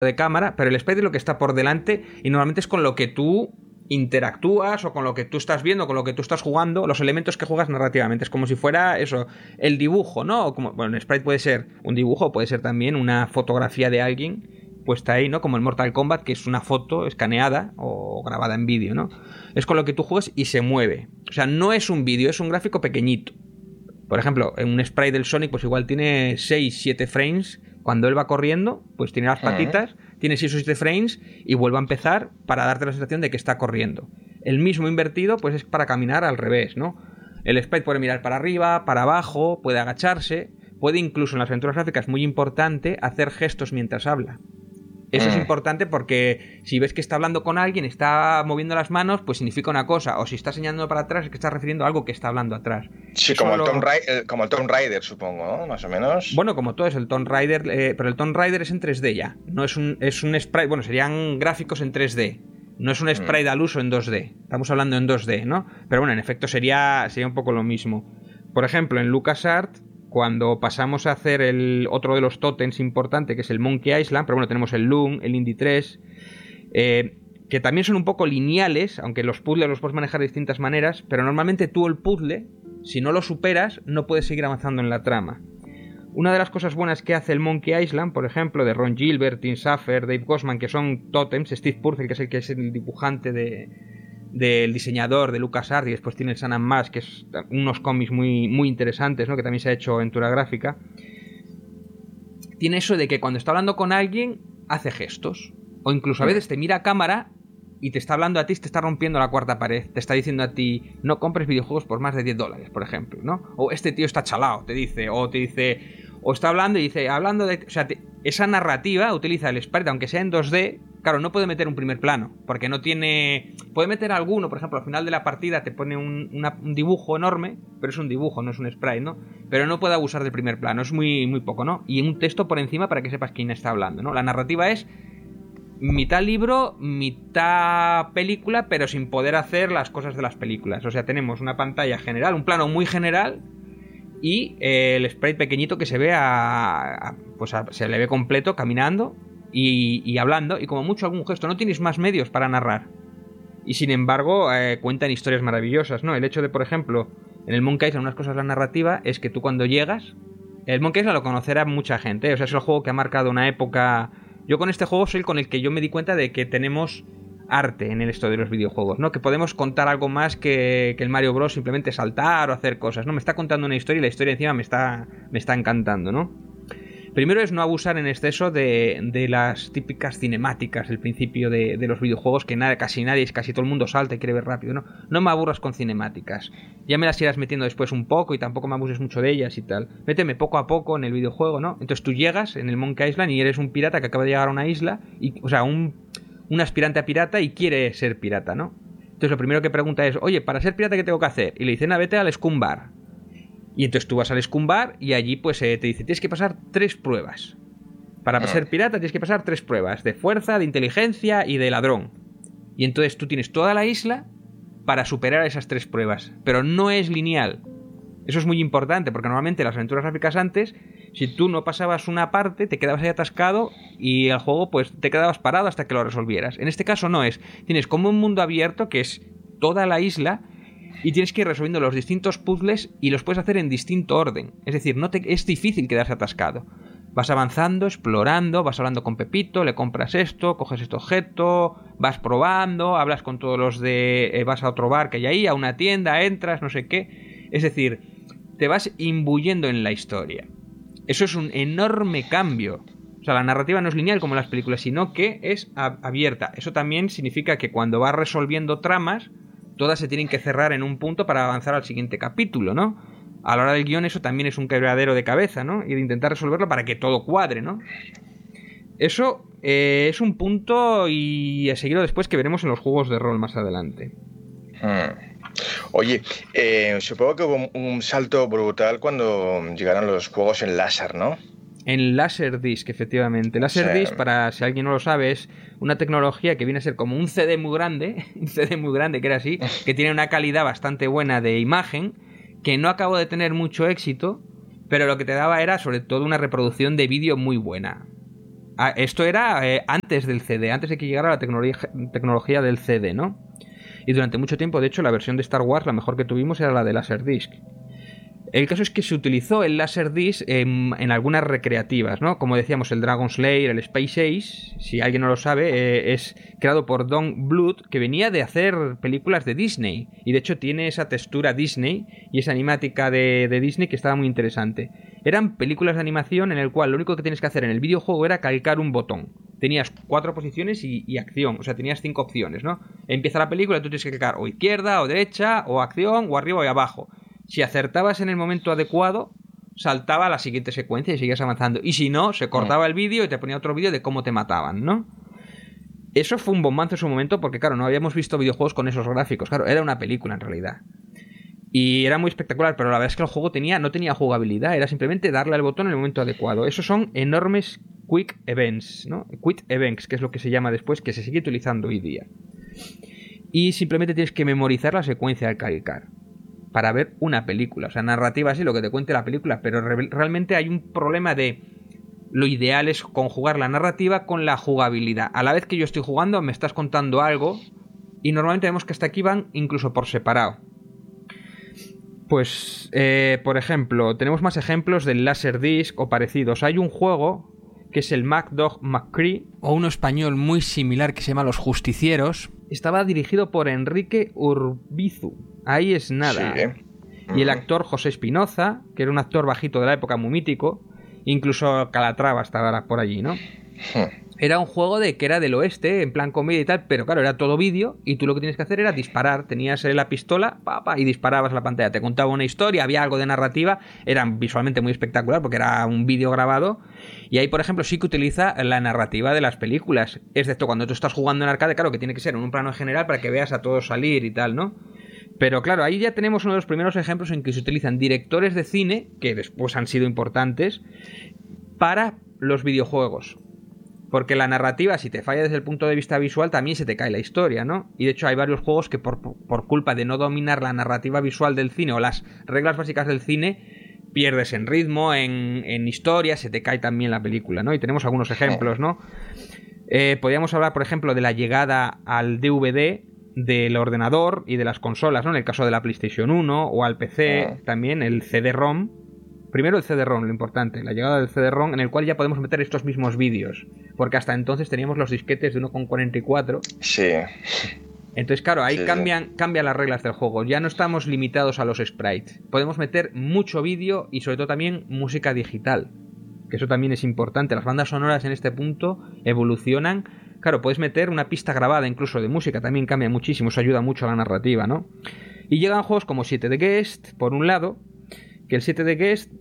de cámara, pero el sprite es lo que está por delante y normalmente es con lo que tú interactúas o con lo que tú estás viendo, con lo que tú estás jugando, los elementos que juegas narrativamente. Es como si fuera eso, el dibujo, ¿no? O como, bueno, el sprite puede ser un dibujo, puede ser también una fotografía de alguien puesta ahí, ¿no? Como el Mortal Kombat, que es una foto escaneada o grabada en vídeo, ¿no? Es con lo que tú juegas y se mueve. O sea, no es un vídeo, es un gráfico pequeñito. Por ejemplo, en un sprite del Sonic, pues igual tiene 6, 7 frames. Cuando él va corriendo, pues tiene las patitas, tiene 6 o 7 frames y vuelve a empezar para darte la sensación de que está corriendo. El mismo invertido, pues es para caminar al revés, ¿no? El sprite puede mirar para arriba, para abajo, puede agacharse, puede incluso en las aventuras gráficas, muy importante, hacer gestos mientras habla. Eso es importante porque si ves que está hablando con alguien, está moviendo las manos, pues significa una cosa. O si está señalando para atrás, es que está refiriendo a algo que está hablando atrás. Sí, Eso como el Tomb Raider, supongo, ¿no? Más o menos. Bueno, como todo es el Tomb Raider, pero el Tomb Raider es en 3D ya. No es un sprite, bueno, serían gráficos en 3D. No es un sprite al uso en 2D. Estamos hablando en 2D, ¿no? Pero bueno, en efecto sería un poco lo mismo. Por ejemplo, en LucasArts, cuando pasamos a hacer el otro de los tótems importante, que es el Monkey Island, pero bueno, tenemos el Loom, el Indy 3, que también son un poco lineales, aunque los puzzles los puedes manejar de distintas maneras, pero normalmente tú el puzzle, si no lo superas, no puedes seguir avanzando en la trama. Una de las cosas buenas que hace el Monkey Island, por ejemplo, de Ron Gilbert, Tim Schafer, Dave Grossman, que son tótems, Steve Purcell, que es el dibujante del diseñador de LucasArts, y después tiene el Sam & Max, que es unos cómics muy, muy interesantes, ¿no? Que también se ha hecho aventura gráfica. Tiene eso de que cuando está hablando con alguien hace gestos, o incluso a veces te mira a cámara y te está hablando a ti, te está rompiendo la cuarta pared, te está diciendo a ti, no compres videojuegos por más de $10, por ejemplo, ¿no? O este tío está chalao, te dice, o está hablando y dice, hablando de... O sea, esa narrativa utiliza el sprite, aunque sea en 2D, claro, no puede meter un primer plano, porque no tiene... Puede meter alguno, por ejemplo, al final de la partida te pone un dibujo enorme, pero es un dibujo, no es un sprite, ¿no? Pero no puede abusar del primer plano, es muy, muy poco, ¿no? Y un texto por encima para que sepas quién está hablando, ¿no? La narrativa es mitad libro, mitad película, pero sin poder hacer las cosas de las películas. O sea, tenemos una pantalla general, un plano muy general, y el sprite pequeñito que se ve se le ve completo caminando y hablando, y como mucho algún gesto. No tienes más medios para narrar. Y sin embargo, cuentan historias maravillosas, ¿no? El hecho de, por ejemplo, en el Monkey Island, unas cosas de la narrativa es que tú cuando llegas... El Monkey Island lo conocerá mucha gente, ¿eh? O sea, es el juego que ha marcado una época... Yo con este juego soy el con el que yo me di cuenta de que tenemos arte en el esto de los videojuegos, ¿no? Que podemos contar algo más que el Mario Bros. Simplemente saltar o hacer cosas, ¿no? Me está contando una historia y la historia encima me está encantando, ¿no? Primero es no abusar en exceso de las típicas cinemáticas, el principio de los videojuegos, que casi todo el mundo salta y quiere ver rápido, ¿no? No me aburras con cinemáticas. Ya me las irás metiendo después un poco y tampoco me abuses mucho de ellas y tal. Méteme poco a poco en el videojuego, ¿no? Entonces tú llegas en el Monkey Island y eres un pirata que acaba de llegar a una isla, o sea, un aspirante a pirata y quiere ser pirata, ¿no? Entonces lo primero que pregunta es, oye, para ser pirata, ¿qué tengo que hacer? Y le dicen, vete al Scum Bar. Y entonces tú vas al Scum Bar y allí pues te dice, tienes que pasar 3 pruebas. Para ser pirata tienes que pasar 3 pruebas, de fuerza, de inteligencia y de ladrón. Y entonces tú tienes toda la isla para superar esas 3 pruebas. Pero no es lineal. Eso es muy importante, porque normalmente las aventuras gráficas antes, si tú no pasabas una parte, te quedabas ahí atascado y el juego pues te quedabas parado hasta que lo resolvieras. En este caso no es. Tienes como un mundo abierto que es toda la isla y tienes que ir resolviendo los distintos puzzles y los puedes hacer en distinto orden. Es decir, es difícil quedarse atascado. Vas avanzando, explorando, vas hablando con Pepito, le compras esto, coges este objeto, vas probando, hablas con todos los vas a otro bar que hay ahí, a una tienda, entras, no sé qué. Es decir, te vas imbuyendo en la historia. Eso es un enorme cambio. O sea, la narrativa no es lineal como en las películas, sino que es abierta. Eso también significa que cuando vas resolviendo tramas, todas se tienen que cerrar en un punto para avanzar al siguiente capítulo, ¿no? A la hora del guión eso también es un quebradero de cabeza, ¿no? Y de intentar resolverlo para que todo cuadre, ¿no? Eso es un punto y a seguirlo después que veremos en los juegos de rol más adelante. Oye, supongo que hubo un salto brutal cuando llegaron los juegos en láser, ¿no? En Laserdisc, efectivamente. Laserdisc, para si alguien no lo sabe, es una tecnología que viene a ser como un CD muy grande, un CD muy grande que era así, que tiene una calidad bastante buena de imagen, que no acabó de tener mucho éxito, pero lo que te daba era sobre todo una reproducción de vídeo muy buena. Esto era antes del CD, antes de que llegara la tecnología del CD, ¿no? Y durante mucho tiempo, de hecho, la versión de Star Wars, la mejor que tuvimos, era la de Laserdisc. El caso es que se utilizó el Laserdisc en algunas recreativas, ¿no? Como decíamos, el Dragon Slayer, el Space Ace, si alguien no lo sabe, es creado por Don Bluth, que venía de hacer películas de Disney. Y de hecho tiene esa textura Disney y esa animática de Disney que estaba muy interesante. Eran películas de animación en el cual lo único que tienes que hacer en el videojuego era calcar un botón. Tenías 4 posiciones y acción, o sea, tenías 5 opciones, ¿no? Empieza la película y tú tienes que clicar o izquierda, o derecha, o acción, o arriba o abajo. Si acertabas en el momento adecuado, saltaba a la siguiente secuencia y seguías avanzando. Y si no, se cortaba el vídeo y te ponía otro vídeo de cómo te mataban, ¿no? Eso fue un bombazo en su momento porque, claro, no habíamos visto videojuegos con esos gráficos. Claro, era una película en realidad. Y era muy espectacular, pero la verdad es que el juego no tenía jugabilidad. Era simplemente darle al botón en el momento adecuado. Esos son enormes Quick Events, ¿no? Quick Events, que es lo que se llama después, que se sigue utilizando hoy día. Y simplemente tienes que memorizar la secuencia al calcar para ver una película. O sea, narrativa sí, lo que te cuente la película, pero realmente hay un problema de... Lo ideal es conjugar la narrativa con la jugabilidad. A la vez que yo estoy jugando, me estás contando algo y normalmente vemos que hasta aquí van incluso por separado. Pues, por ejemplo, tenemos más ejemplos del Laserdisc o parecidos. Hay un juego que es el MacDog McCree, o uno español muy similar que se llama Los Justicieros. Estaba dirigido por Enrique Urbizu. Ahí es nada. Sí. Y el actor José Espinoza, que era un actor bajito de la época muy mítico. Incluso Calatrava estaba por allí, ¿no? Era un juego que era del oeste, en plan comedia y tal, pero claro, era todo vídeo y tú lo que tienes que hacer era disparar. Tenías la pistola y disparabas a la pantalla. Te contaba una historia, había algo de narrativa, era visualmente muy espectacular porque era un vídeo grabado. Y ahí, por ejemplo, sí que utiliza la narrativa de las películas, excepto cuando tú estás jugando en arcade, claro que tiene que ser en un plano general para que veas a todos salir y tal, ¿no? Pero claro, ahí ya tenemos uno de los primeros ejemplos en que se utilizan directores de cine, que después han sido importantes, para los videojuegos. Porque la narrativa, si te falla desde el punto de vista visual, también se te cae la historia, ¿no? Y de hecho hay varios juegos que por culpa de no dominar la narrativa visual del cine o las reglas básicas del cine, pierdes en ritmo, en historia, se te cae también la película, ¿no? Y tenemos algunos ejemplos, ¿no? Podríamos hablar, por ejemplo, de la llegada al DVD del ordenador y de las consolas, ¿no? En el caso de la PlayStation 1 o al PC también, el CD-ROM. Primero el CD-ROM, lo importante, la llegada del CD-ROM en el cual ya podemos meter estos mismos vídeos, porque hasta entonces teníamos los disquetes de 1,44. Sí. Entonces, claro, ahí cambian las reglas del juego. Ya no estamos limitados a los sprites. Podemos meter mucho vídeo y sobre todo también música digital, que eso también es importante. Las bandas sonoras en este punto evolucionan. Claro, puedes meter una pista grabada incluso de música, también cambia muchísimo, eso ayuda mucho a la narrativa, ¿no? Y llegan juegos como 7 The Guest, por un lado, que el 7 The Guest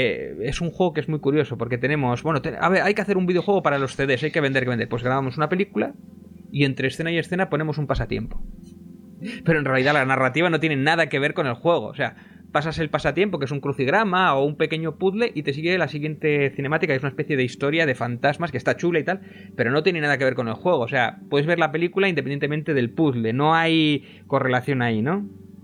es un juego que es muy curioso, porque tenemos, a ver, hay que hacer un videojuego para los CDs, hay que vender. Pues grabamos una película y entre escena y escena ponemos un pasatiempo. Pero en realidad la narrativa no tiene nada que ver con el juego, o sea, pasas el pasatiempo, que es un crucigrama o un pequeño puzzle, y te sigue la siguiente cinemática, que es una especie de historia de fantasmas que está chula y tal, pero no tiene nada que ver con el juego. O sea, puedes ver la película independientemente del puzzle, no hay correlación ahí, ¿no?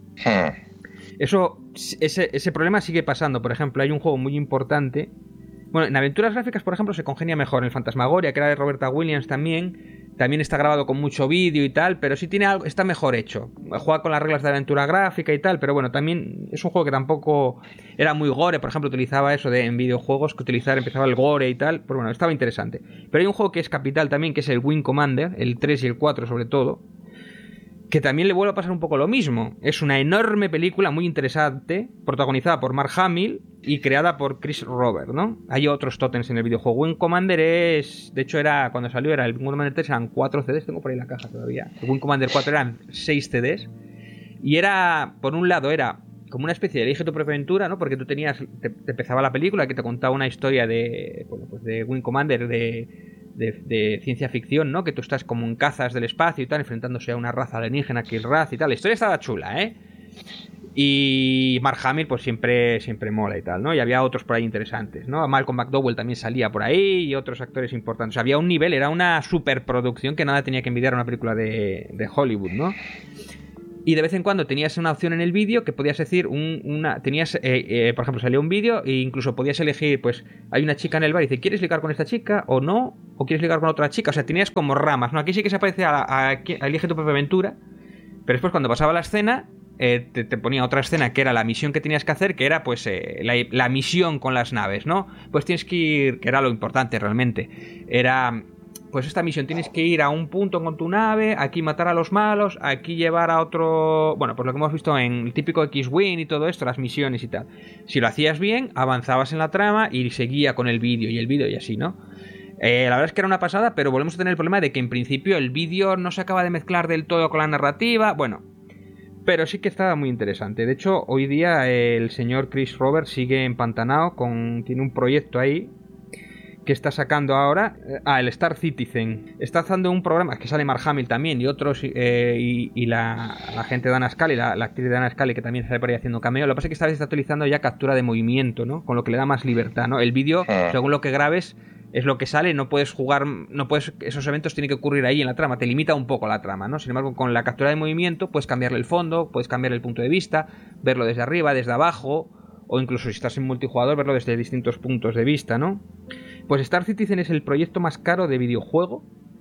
Ese problema sigue pasando. Por ejemplo, hay un juego muy importante. Bueno, en aventuras gráficas, por ejemplo, se congenia mejor. En el Fantasmagoria, que era de Roberta Williams también está grabado con mucho vídeo y tal, pero sí tiene algo, está mejor hecho. Juega con las reglas de aventura gráfica y tal, pero bueno, también es un juego que tampoco era muy gore. Por ejemplo, utilizaba eso en videojuegos, empezaba el gore y tal, pero bueno, estaba interesante. Pero hay un juego que es capital también, que es el Wing Commander, el 3 y el 4 sobre todo, que también le vuelve a pasar un poco lo mismo. Es una enorme película muy interesante, protagonizada por Mark Hamill y creada por Chris Roberts, ¿no? Hay otros tótems en el videojuego. Wing Commander cuando salió el Wing Commander 3 eran 4 CDs, tengo por ahí la caja todavía. El Wing Commander 4 eran 6 CDs. Y por un lado era como una especie de elige tu propia aventura, ¿no? Porque tú te empezaba la película que te contaba una historia de Wing Commander de ciencia ficción, ¿no? Que tú estás como en cazas del espacio y tal, enfrentándose a una raza alienígena, Killraz y tal. La historia estaba chula, ¿eh? Y Mark Hamill, pues siempre mola y tal, ¿no? Y había otros por ahí interesantes, ¿no? Malcolm McDowell también salía por ahí y otros actores importantes. O sea, había un nivel, era una superproducción que nada tenía que envidiar a una película de Hollywood, ¿no? Y de vez en cuando tenías una opción en el vídeo que podías decir tenías, por ejemplo, salía un vídeo e incluso podías elegir, pues, hay una chica en el bar y dice, ¿quieres ligar con esta chica o no? ¿O quieres ligar con otra chica? O sea, tenías como ramas, ¿no? Aquí sí que se parece a Elige tu propia aventura, pero después cuando pasaba la escena, te ponía otra escena que era la misión que tenías que hacer, que era, pues, la misión con las naves, ¿no? Pues tienes que ir, que era lo importante realmente, era... Pues esta misión tienes que ir a un punto con tu nave, aquí matar a los malos, aquí llevar a otro... Bueno, pues lo que hemos visto en el típico X-Wing y todo esto, las misiones y tal. Si lo hacías bien, avanzabas en la trama y seguía con el vídeo y así, ¿no? La verdad es que era una pasada, pero volvemos a tener el problema de que en principio el vídeo no se acaba de mezclar del todo con la narrativa, bueno... Pero sí que estaba muy interesante. De hecho, hoy día el señor Chris Roberts sigue empantanado tiene un proyecto ahí que está sacando ahora, el Star Citizen. Está haciendo un programa que sale Mark Hamill también y otros, y la gente de Dana Scully, la actriz de Dana Scully, que también sale por ahí haciendo cameo. Lo que pasa es que esta vez está utilizando ya captura de movimiento, ¿no? Con lo que le da más libertad, ¿no? El vídeo, según lo que grabes, es lo que sale, no puedes jugar, esos eventos tienen que ocurrir ahí en la trama, te limita un poco la trama, ¿no? Sin embargo, con la captura de movimiento puedes cambiarle el fondo, puedes cambiarle el punto de vista, verlo desde arriba, desde abajo, o incluso si estás en multijugador, verlo desde distintos puntos de vista, ¿no? Pues Star Citizen es el proyecto más caro de videojuego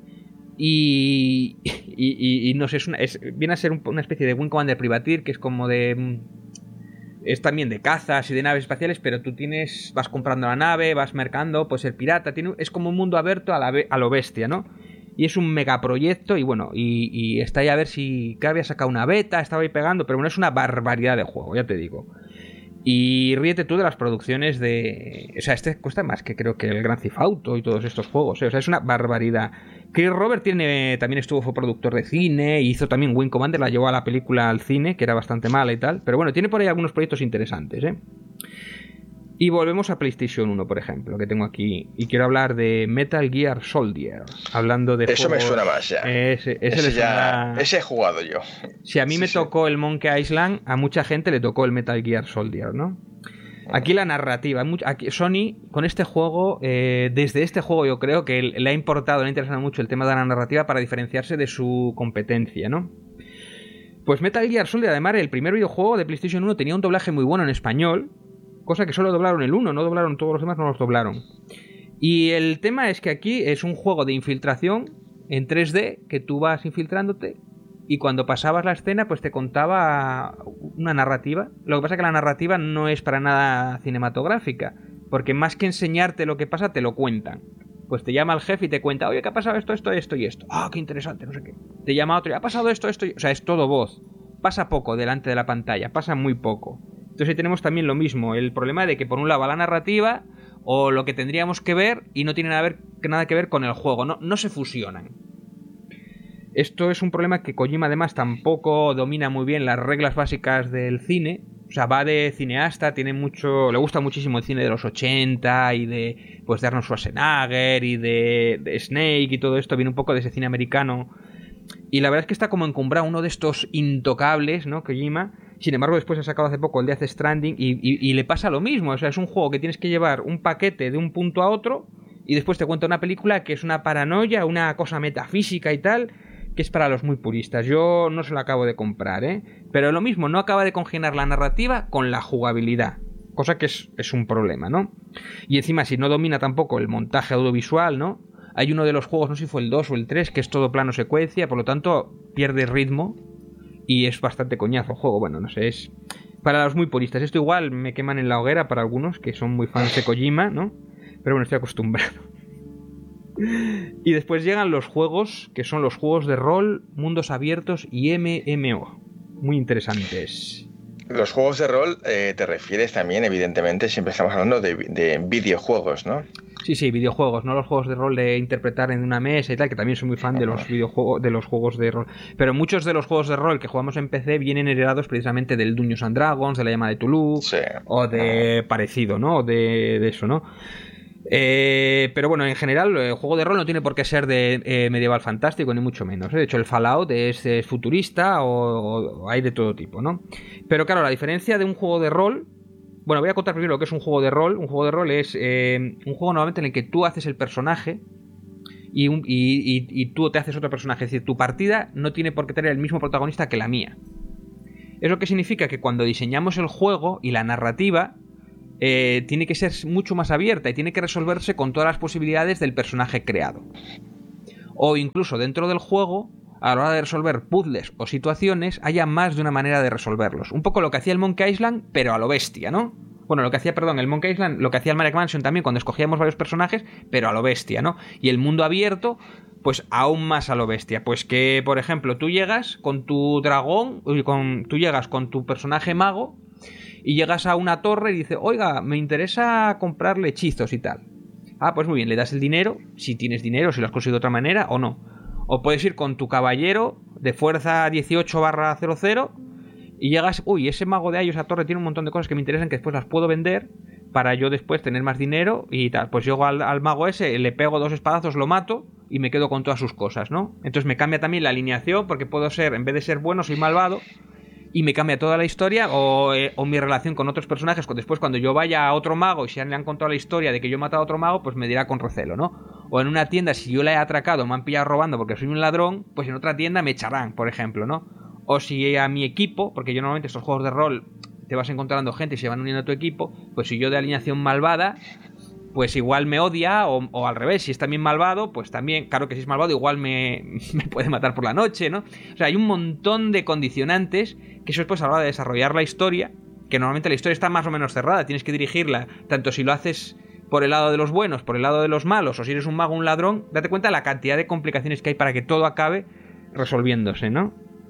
y no sé, viene a ser una especie de Wing Commander Privateer, que es como de... Es también de cazas y de naves espaciales, pero tú vas comprando la nave, vas mercando, puedes ser pirata, es como un mundo abierto a lo bestia, ¿no? Y es un megaproyecto y bueno, y está ahí a ver si... Claro, había sacado una beta, estaba ahí pegando, pero bueno, es una barbaridad de juego, ya te digo. Y ríete tú de las producciones de... O sea, este cuesta más que creo que el Grand Theft Auto y todos estos juegos, ¿eh? O sea, es una barbaridad. Chris Roberts también fue productor de cine, hizo también Wing Commander, la llevó a la película al cine, que era bastante mala y tal. Pero bueno, tiene por ahí algunos proyectos interesantes, ¿eh? Y volvemos a PlayStation 1, por ejemplo, que tengo aquí. Y quiero hablar de Metal Gear Soldier. Hablando de eso juegos... me suena más ya. Ese he jugado yo. Si a mí me tocó el Monkey Island, a mucha gente le tocó el Metal Gear Soldier, ¿no? Aquí la narrativa. Aquí Sony, con este juego, desde este juego yo creo que le ha importado, le ha interesado mucho el tema de la narrativa para diferenciarse de su competencia, ¿no? Pues Metal Gear Soldier, además, el primer videojuego de PlayStation 1 tenía un doblaje muy bueno en español, cosa que solo doblaron el 1, no doblaron todos los demás, no los doblaron. Y el tema es que aquí es un juego de infiltración en 3D, que tú vas infiltrándote y cuando pasabas la escena pues te contaba una narrativa. Lo que pasa es que la narrativa no es para nada cinematográfica, porque más que enseñarte lo que pasa, te lo cuentan. Pues te llama el jefe y te cuenta, oye, ¿qué ha pasado esto y esto? Ah, qué interesante, no sé qué. Te llama otro y ha pasado esto y... O sea, es todo voz. Pasa poco delante de la pantalla, pasa muy poco. Entonces ahí tenemos también lo mismo, el problema de que por un lado va la narrativa o lo que tendríamos que ver y no tiene nada que ver con el juego, no se fusionan. Esto es un problema que Kojima además tampoco domina muy bien las reglas básicas del cine. O sea, va de cineasta, le gusta muchísimo el cine de los 80 y de Arnold Schwarzenegger y de Snake y todo esto, viene un poco de ese cine americano. Y la verdad es que está como encumbrado, uno de estos intocables, ¿no? Kojima. Sin embargo, después ha sacado hace poco el Death Stranding y le pasa lo mismo. O sea, es un juego que tienes que llevar un paquete de un punto a otro y después te cuenta una película que es una paranoia, una cosa metafísica y tal, que es para los muy puristas. Yo no se lo acabo de comprar, ¿eh? Pero lo mismo, no acaba de congeniar la narrativa con la jugabilidad. Cosa que es un problema, ¿no? Y encima, si no domina tampoco el montaje audiovisual, ¿no? Hay uno de los juegos, no sé si fue el 2 o el 3, que es todo plano secuencia, por lo tanto pierde ritmo y es bastante coñazo el juego. Bueno, no sé, es para los muy puristas. Esto igual me queman en la hoguera para algunos que son muy fans de Kojima, ¿no? Pero bueno, estoy acostumbrado. Y después llegan los juegos, que son los juegos de rol, mundos abiertos y MMO. Muy interesantes. Los juegos de rol te refieres también, evidentemente, siempre estamos hablando de videojuegos, ¿no? Sí, videojuegos, no los juegos de rol de interpretar en una mesa y tal, que también soy muy fan de los videojuegos, de los juegos de rol. Pero muchos de los juegos de rol que jugamos en PC vienen heredados precisamente del Dungeons and Dragons, de la Llama de Tulu, sí, o de parecido, ¿no? De eso, ¿no? Pero bueno, en general el juego de rol no tiene por qué ser de medieval fantástico, ni mucho menos, ¿eh? De hecho el Fallout es futurista o hay de todo tipo, ¿no? Pero claro, la diferencia de un juego de rol... Bueno, voy a contar primero lo que es un juego de rol. Un juego de rol es un juego normalmente en el que tú haces el personaje y tú te haces otro personaje. Es decir, tu partida no tiene por qué tener el mismo protagonista que la mía. ¿Eso qué significa? Que cuando diseñamos el juego y la narrativa, tiene que ser mucho más abierta y tiene que resolverse con todas las posibilidades del personaje creado. O incluso dentro del juego, a la hora de resolver puzzles o situaciones, haya más de una manera de resolverlos. Un poco lo que hacía el Monkey Island, pero a lo bestia, ¿no? Bueno, el Monkey Island, lo que hacía el Maniac Mansion también, cuando escogíamos varios personajes, pero a lo bestia, ¿no? Y el mundo abierto, pues aún más a lo bestia. Pues que, por ejemplo, tú llegas con tu dragón, tú llegas con tu personaje mago, y llegas a una torre y dices, oiga, me interesa comprarle hechizos y tal. Ah, pues muy bien, le das el dinero, si tienes dinero, si lo has conseguido de otra manera o no. O puedes ir con tu caballero de fuerza 18/00 y llegas, uy, ese mago de ahí, esa torre tiene un montón de cosas que me interesan que después las puedo vender para yo después tener más dinero y tal. Pues llego al mago ese, le pego 2 espadazos, lo mato y me quedo con todas sus cosas, ¿no? Entonces me cambia también la alineación porque puedo ser, en vez de ser bueno, soy malvado. Y me cambia toda la historia o mi relación con otros personajes. Después, cuando yo vaya a otro mago y si le han contado la historia de que yo he matado a otro mago, pues me dirá con recelo, ¿no? O en una tienda, si yo la he atracado, me han pillado robando porque soy un ladrón, pues en otra tienda me echarán, por ejemplo, ¿no? O si a mi equipo, porque yo normalmente estos juegos de rol te vas encontrando gente y se van uniendo a tu equipo, pues si yo de alineación malvada, pues igual me odia, o al revés, si es también malvado, pues también, claro que si es malvado, igual me puede matar por la noche, ¿no? O sea, hay un montón de condicionantes que eso es pues a la hora de desarrollar la historia, que normalmente la historia está más o menos cerrada, tienes que dirigirla, tanto si lo haces por el lado de los buenos, por el lado de los malos, o si eres un mago o un ladrón, date cuenta de la cantidad de complicaciones que hay para que todo acabe resolviéndose, ¿no?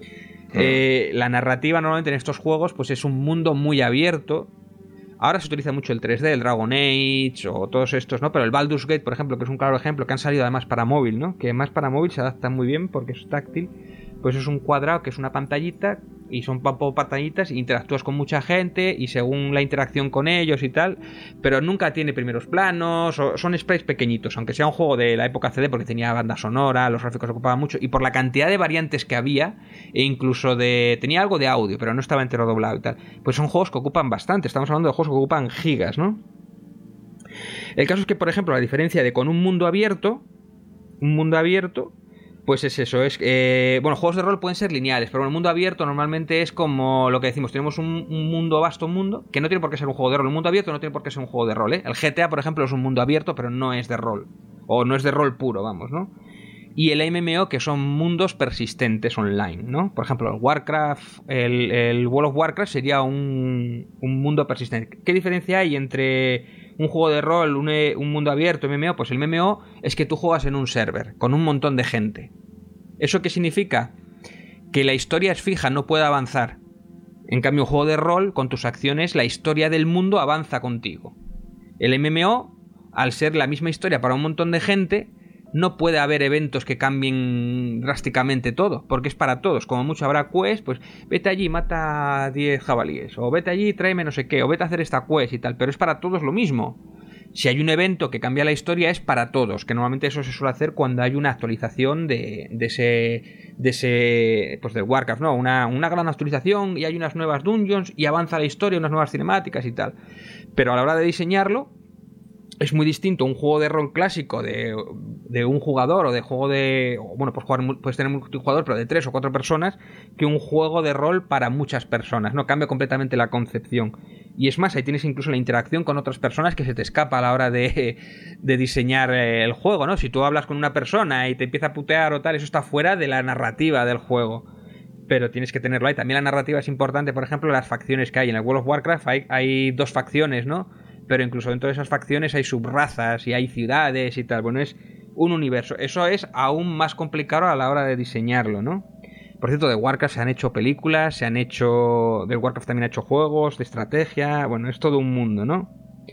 La narrativa normalmente en estos juegos pues es un mundo muy abierto. Ahora se utiliza mucho el 3D, el Dragon Age o todos estos, ¿no? Pero el Baldur's Gate, por ejemplo, que es un claro ejemplo, que han salido además para móvil, ¿no? Que más para móvil se adaptan muy bien porque es táctil. Pues es un cuadrado que es una pantallita y son pantallitas e interactúas con mucha gente y según la interacción con ellos y tal, pero nunca tiene primeros planos, son sprites pequeñitos, aunque sea un juego de la época CD porque tenía banda sonora, los gráficos ocupaban mucho y por la cantidad de variantes que había e incluso tenía algo de audio, pero no estaba entero doblado y tal, pues son juegos que ocupan bastante, estamos hablando de juegos que ocupan gigas, ¿no? El caso es que, por ejemplo, la diferencia de con un mundo abierto, pues es eso, bueno, juegos de rol pueden ser lineales, pero en el mundo abierto normalmente es como lo que decimos, tenemos un mundo, vasto mundo, que no tiene por qué ser un juego de rol. Un mundo abierto no tiene por qué ser un juego de rol, ¿eh? El GTA, por ejemplo, es un mundo abierto, pero no es de rol, o no es de rol puro, vamos, ¿no? Y el MMO, que son mundos persistentes online, ¿no? Por ejemplo, el Warcraft, el World of Warcraft sería un mundo persistente. ¿Qué diferencia hay entre un juego de rol, un mundo abierto, MMO? Pues el MMO es que tú juegas en un server con un montón de gente. ¿Eso qué significa? Que la historia es fija, no puede avanzar. En cambio, un juego de rol, con tus acciones, la historia del mundo avanza contigo. El MMO, al ser la misma historia para un montón de gente, no puede haber eventos que cambien drásticamente todo, porque es para todos. Como mucho habrá quest, pues vete allí, mata 10 jabalíes, o vete allí, tráeme no sé qué, o vete a hacer esta quest y tal, pero es para todos lo mismo. Si hay un evento que cambia la historia es para todos, que normalmente eso se suele hacer cuando hay una actualización de ese pues del Warcraft, ¿no? Una gran actualización y hay unas nuevas dungeons y avanza la historia, unas nuevas cinemáticas y tal. Pero a la hora de diseñarlo es muy distinto un juego de rol clásico de un jugador o de juego de... Bueno, pues puedes tener multijugador, pero de 3 o 4 personas, que un juego de rol para muchas personas, ¿no? Cambia completamente la concepción. Y es más, ahí tienes incluso la interacción con otras personas que se te escapa a la hora de diseñar el juego, ¿no? Si tú hablas con una persona y te empieza a putear o tal, eso está fuera de la narrativa del juego. Pero tienes que tenerlo ahí. También la narrativa es importante, por ejemplo, las facciones que hay. En el World of Warcraft hay 2 facciones, ¿no? Pero incluso dentro de esas facciones hay subrazas y hay ciudades y tal. Bueno, es un universo. Eso es aún más complicado a la hora de diseñarlo, ¿no? Por cierto, de Warcraft se han hecho películas, del Warcraft también ha hecho juegos de estrategia. Bueno, es todo un mundo, ¿no?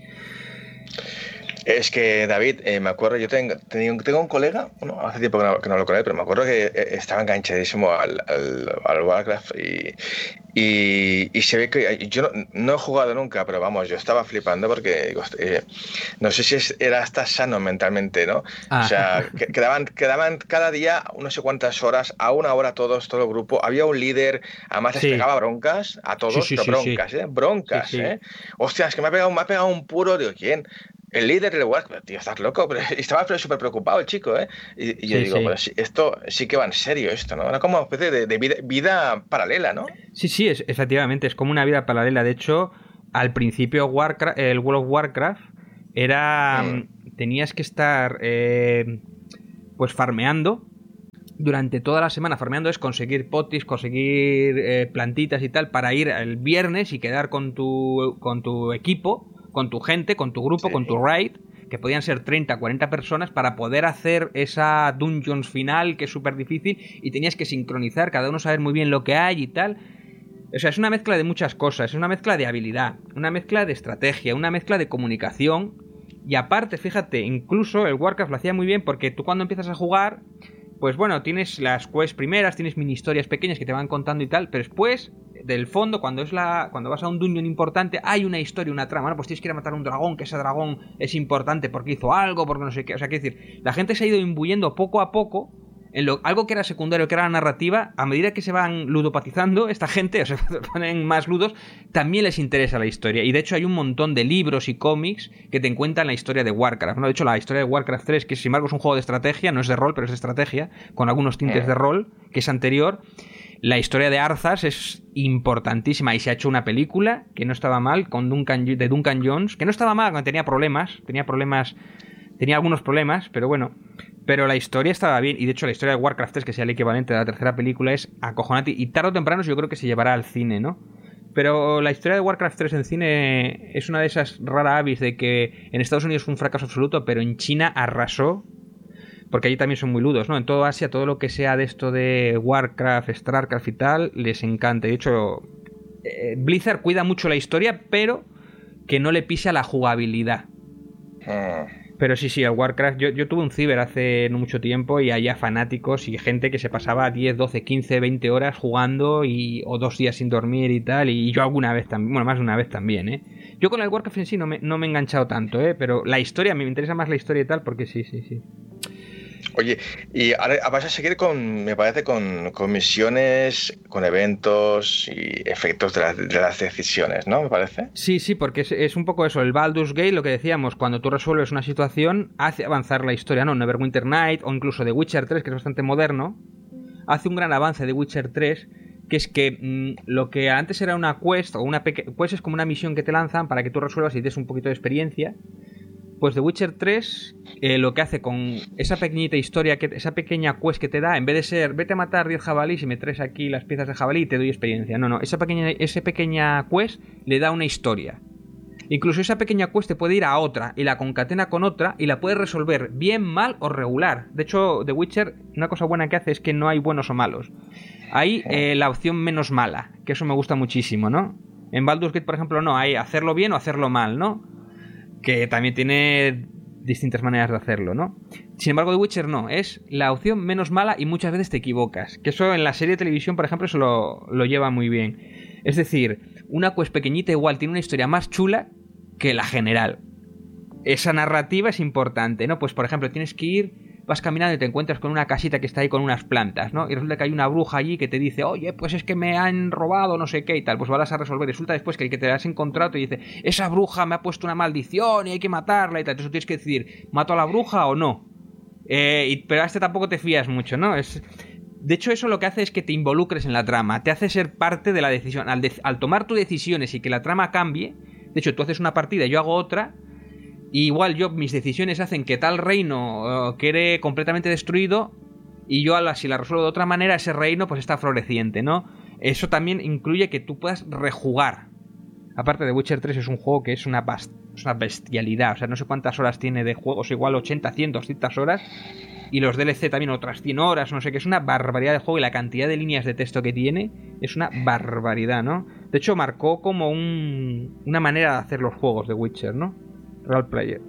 Es que, David, me acuerdo, yo tengo un colega, bueno, hace tiempo que no hablo con él, pero me acuerdo que estaba enganchadísimo al Warcraft y se ve que yo no he jugado nunca, pero vamos, yo estaba flipando porque digo, no sé si era hasta sano mentalmente, ¿no? O sea, quedaban cada día no sé cuántas horas, a una hora todo el grupo, había un líder, además les pegaba broncas a todos, pero broncas, sí. Broncas, sí. Hostia, es que me ha pegado un puro, digo, ¿quién? el líder del Warcraft, tío, estás loco, pero estaba súper preocupado el chico, ¿eh? Y yo Sí, digo, sí. pues esto sí que va en serio esto, ¿no? Era como una especie de vida paralela, ¿no? Sí, sí, efectivamente, es como una vida paralela. De hecho, al principio el World of Warcraft era... Mm, tenías que estar pues farmeando durante toda la semana. Farmeando es conseguir potis, conseguir plantitas y tal para ir el viernes y quedar con tu equipo, con tu gente, con tu grupo, sí. con tu raid, que podían ser 30, 40 personas para poder hacer esa dungeons final que es súper difícil y tenías que sincronizar, cada uno saber muy bien lo que hay y tal. O sea, es una mezcla de muchas cosas, es una mezcla de habilidad, una mezcla de estrategia, una mezcla de comunicación. Y aparte, fíjate, incluso el Warcraft lo hacía muy bien porque tú cuando empiezas a jugar, pues bueno, tienes las quests primeras, tienes mini historias pequeñas que te van contando y tal, pero después, del fondo, cuando vas a un dungeon importante, hay una historia, una trama, ¿no? Pues tienes que ir a matar a un dragón, que ese dragón es importante porque hizo algo, porque no sé qué. O sea, quiero decir, la gente se ha ido imbuyendo poco a poco en algo que era secundario, que era la narrativa. A medida que se van ludopatizando esta gente, o se ponen más ludos, también les interesa la historia. Y de hecho hay un montón de libros y cómics que te cuentan la historia de Warcraft, ¿no? De hecho, la historia de Warcraft 3, que sin embargo es un juego de estrategia, no es de rol, pero es de estrategia, con algunos tintes de rol, que es anterior. La historia de Arthas es importantísima y se ha hecho una película que no estaba mal, con de Duncan Jones, que no estaba mal, tenía algunos problemas, pero bueno. Pero la historia estaba bien, y de hecho la historia de Warcraft 3, que sea el equivalente de la tercera película, es acojonante, y tarde o temprano yo creo que se llevará al cine, ¿no? Pero la historia de Warcraft 3 en cine es una de esas rara avis de que en Estados Unidos fue un fracaso absoluto, pero en China arrasó, porque allí también son muy ludos, ¿no? En todo Asia, todo lo que sea de esto de Warcraft, Starcraft y tal, les encanta. De hecho, Blizzard cuida mucho la historia, pero que no le pisa la jugabilidad. Pero sí, sí, el Warcraft, yo tuve un ciber hace no mucho tiempo y había fanáticos y gente que se pasaba 10, 12, 15, 20 horas jugando o 2 días sin dormir y tal, y yo alguna vez también, bueno, más de una vez también, ¿eh? Yo con el Warcraft en sí no me he enganchado tanto, ¿eh? Pero la historia, me interesa más la historia y tal, porque sí, sí, sí. Oye, y ahora vas a seguir me parece, con misiones, con eventos y efectos de las decisiones, ¿no? Me parece. Sí, sí, porque es un poco eso, el Baldur's Gate, lo que decíamos, cuando tú resuelves una situación, hace avanzar la historia, ¿no? Neverwinter Night o incluso The Witcher 3, que es bastante moderno, hace un gran avance de Witcher 3, que es que lo que antes era una quest, o una quest es como una misión que te lanzan para que tú resuelvas y des un poquito de experiencia. Pues The Witcher 3 lo que hace con esa pequeñita historia, esa pequeña quest que te da, en vez de ser vete a matar 10 jabalíes y me traes aquí las piezas de jabalí y te doy experiencia. No, esa pequeña quest le da una historia. Incluso esa pequeña quest te puede ir a otra y la concatena con otra y la puedes resolver bien, mal o regular. De hecho, The Witcher, una cosa buena que hace es que no hay buenos o malos. Hay la opción menos mala, que eso me gusta muchísimo, ¿no? En Baldur's Gate, por ejemplo, no, hay hacerlo bien o hacerlo mal, ¿no? Que también tiene distintas maneras de hacerlo, ¿no? Sin embargo, The Witcher no, es la opción menos mala y muchas veces te equivocas. Que eso en la serie de televisión, por ejemplo, eso lo lleva muy bien. Es decir, una quest pequeñita igual tiene una historia más chula que la general. Esa narrativa es importante, ¿no? Pues por ejemplo, tienes que ir, vas caminando y te encuentras con una casita que está ahí con unas plantas, ¿no? Y resulta que hay una bruja allí que te dice, oye, pues es que me han robado no sé qué y tal. Pues vas a resolver. Resulta después que el que te has encontrado te dice, esa bruja me ha puesto una maldición y hay que matarla y tal. Entonces tú tienes que decidir, ¿mato a la bruja o no? Pero a este tampoco te fías mucho, ¿no? De hecho, eso lo que hace es que te involucres en la trama, te hace ser parte de la decisión. Al tomar tus decisiones y que la trama cambie, de hecho, tú haces una partida y yo hago otra, y igual mis decisiones hacen que tal reino quede completamente destruido, y yo si la resuelvo de otra manera, ese reino pues está floreciente, ¿no? Eso también incluye que tú puedas rejugar. Aparte de Witcher 3 es un juego que es una bestialidad, o sea, no sé cuántas horas tiene de juegos, igual 80, 100, 200 horas, y los DLC también otras 100 horas, no sé qué, es una barbaridad de juego y la cantidad de líneas de texto que tiene es una barbaridad, ¿no? De hecho, marcó como una manera de hacer los juegos de Witcher, ¿no? Real Player.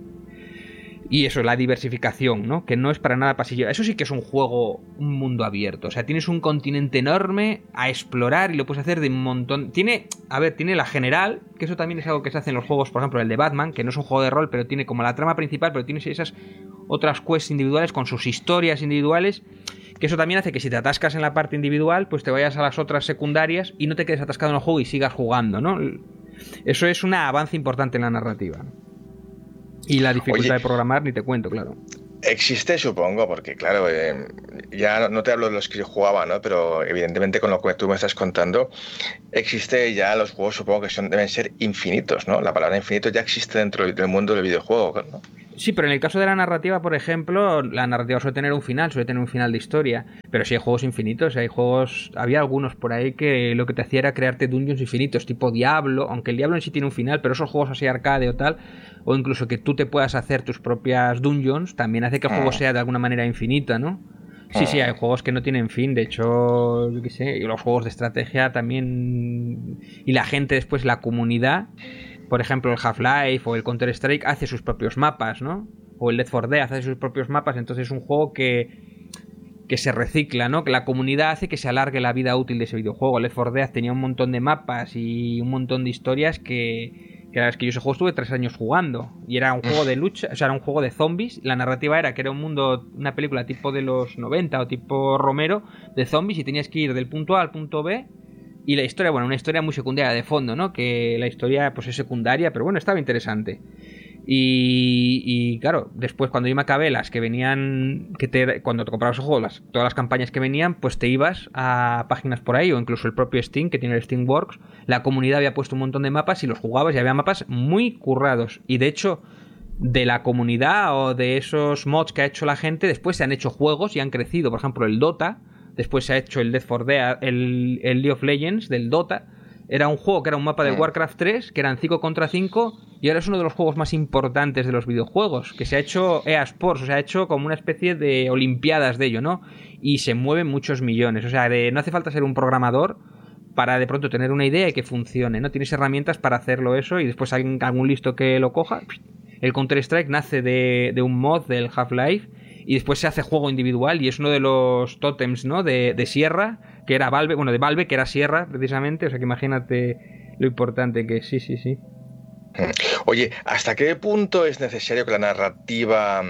Y eso, la diversificación, ¿no? Que no es para nada pasillo. Eso sí que es un juego, un mundo abierto. O sea, tienes un continente enorme a explorar y lo puedes hacer de un montón. Tiene la general, que eso también es algo que se hace en los juegos, por ejemplo, el de Batman, que no es un juego de rol, pero tiene como la trama principal, pero tienes esas otras quests individuales con sus historias individuales, que eso también hace que si te atascas en la parte individual, pues te vayas a las otras secundarias y no te quedes atascado en el juego y sigas jugando, ¿no? Eso es un avance importante en la narrativa. Y la dificultad Oye, de programar ni te cuento, claro. existe, supongo, porque claro, ya no te hablo de los que yo jugaba, ¿no? Pero evidentemente con lo que tú me estás contando, existe ya los juegos, supongo que deben ser infinitos, ¿no? La palabra infinito ya existe dentro del mundo del videojuego, ¿no? Sí, pero en el caso de la narrativa, por ejemplo, la narrativa suele tener un final, suele tener un final de historia. Pero sí hay juegos infinitos, hay juegos. Había algunos por ahí que lo que te hacía era crearte dungeons infinitos, tipo Diablo, aunque el Diablo en sí tiene un final, pero esos juegos así arcade o tal, o incluso que tú te puedas hacer tus propias dungeons, también hace que el juego Mm, sea de alguna manera infinita, ¿no? Sí, sí, hay mm. juegos que no tienen fin, de hecho, yo qué sé, y los juegos de estrategia también. Y la gente después, la comunidad. Por ejemplo, el Half-Life o el Counter-Strike hace sus propios mapas, ¿no? O el Left 4 Dead hace sus propios mapas, entonces es un juego que se recicla, ¿no? Que la comunidad hace que se alargue la vida útil de ese videojuego. El Left 4 Dead tenía un montón de mapas y un montón de historias que la verdad es que yo ese juego estuve 3 años jugando. Y era un juego de lucha, o sea, era un juego de zombies. La narrativa era que era un mundo, una película tipo de los 90 o tipo Romero, de zombies, y tenías que ir del punto A al punto B. Y la historia, bueno, una historia muy secundaria de fondo, ¿no? Que la historia pues es secundaria, pero bueno, estaba interesante. Y claro, después cuando yo me acabé las que venían, cuando te comprabas el juego, todas las campañas que venían, pues te ibas a páginas por ahí, o incluso el propio Steam, que tiene el Steamworks, la comunidad había puesto un montón de mapas y los jugabas y había mapas muy currados. Y de hecho, de la comunidad o de esos mods que ha hecho la gente, después se han hecho juegos y han crecido. Por ejemplo, el Dota. Después se ha hecho el Death for Dead, el League of Legends del Dota. Era un juego que era un mapa del Warcraft 3, que eran 5 contra 5, y ahora es uno de los juegos más importantes de los videojuegos, que se ha hecho EA Sports, o sea, ha hecho como una especie de olimpiadas de ello, ¿no? Y se mueven muchos millones, o sea, no hace falta ser un programador para de pronto tener una idea y que funcione, ¿no? Tienes herramientas para hacerlo eso y después hay algún listo que lo coja. El Counter-Strike nace de un mod del Half-Life y después se hace juego individual y es uno de los tótems, ¿no? De Sierra, que era Valve, bueno, de Valve, que era Sierra, precisamente, o sea que imagínate lo importante que es, sí, sí, sí. Oye, ¿hasta qué punto es necesario que la narrativa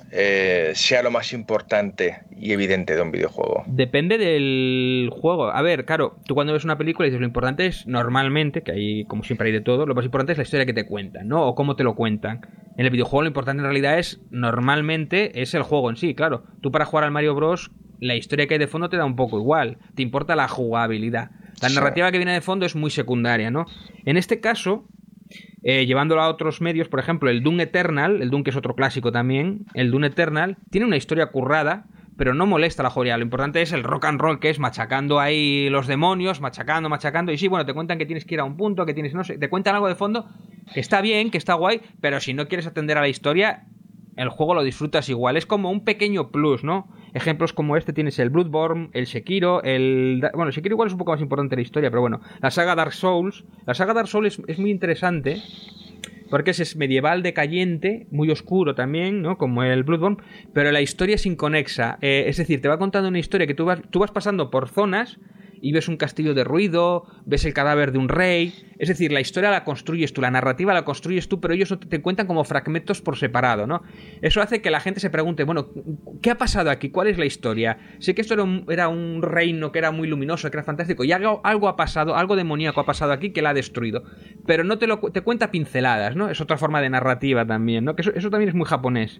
sea lo más importante y evidente de un videojuego? Depende del juego. A ver, claro, tú cuando ves una película dices lo importante es normalmente, que ahí como siempre hay de todo, lo más importante es la historia que te cuentan, ¿no? O cómo te lo cuentan. En el videojuego lo importante en realidad es, normalmente, es el juego en sí, claro. Tú para jugar al Mario Bros, la historia que hay de fondo te da un poco igual. Te importa la jugabilidad. La Sí. narrativa que viene de fondo es muy secundaria, ¿no? En este caso, llevándolo a otros medios, por ejemplo, el Doom Eternal, el Doom que es otro clásico también, el Doom Eternal, tiene una historia currada, pero no molesta la jugabilidad. Lo importante es el rock and roll, que es machacando ahí los demonios, machacando, machacando. Y sí, bueno, te cuentan que tienes que ir a un punto, que tienes, no sé, te cuentan algo de fondo que está bien, que está guay, pero si no quieres atender a la historia, el juego lo disfrutas igual. Es como un pequeño plus, ¿no? Ejemplos como este tienes el Bloodborne, el Sekiro, bueno, Sekiro igual es un poco más importante en la historia, pero bueno, la saga Dark Souls. La saga Dark Souls es muy interesante porque es medieval decayente, muy oscuro también, ¿no? Como el Bloodborne, pero la historia es inconexa. Es decir, te va contando una historia que tú vas pasando por zonas y ves un castillo de ruido, ves el cadáver de un rey. Es decir, la historia la construyes tú, la narrativa la construyes tú, pero ellos te cuentan como fragmentos por separado, ¿no? Eso hace que la gente se pregunte, bueno, ¿qué ha pasado aquí? ¿Cuál es la historia? Sé que esto era un reino que era muy luminoso, que era fantástico, y algo ha pasado, algo demoníaco ha pasado aquí que la ha destruido. Pero no te cuenta pinceladas, ¿no? Es otra forma de narrativa también, ¿no? Que eso también es muy japonés.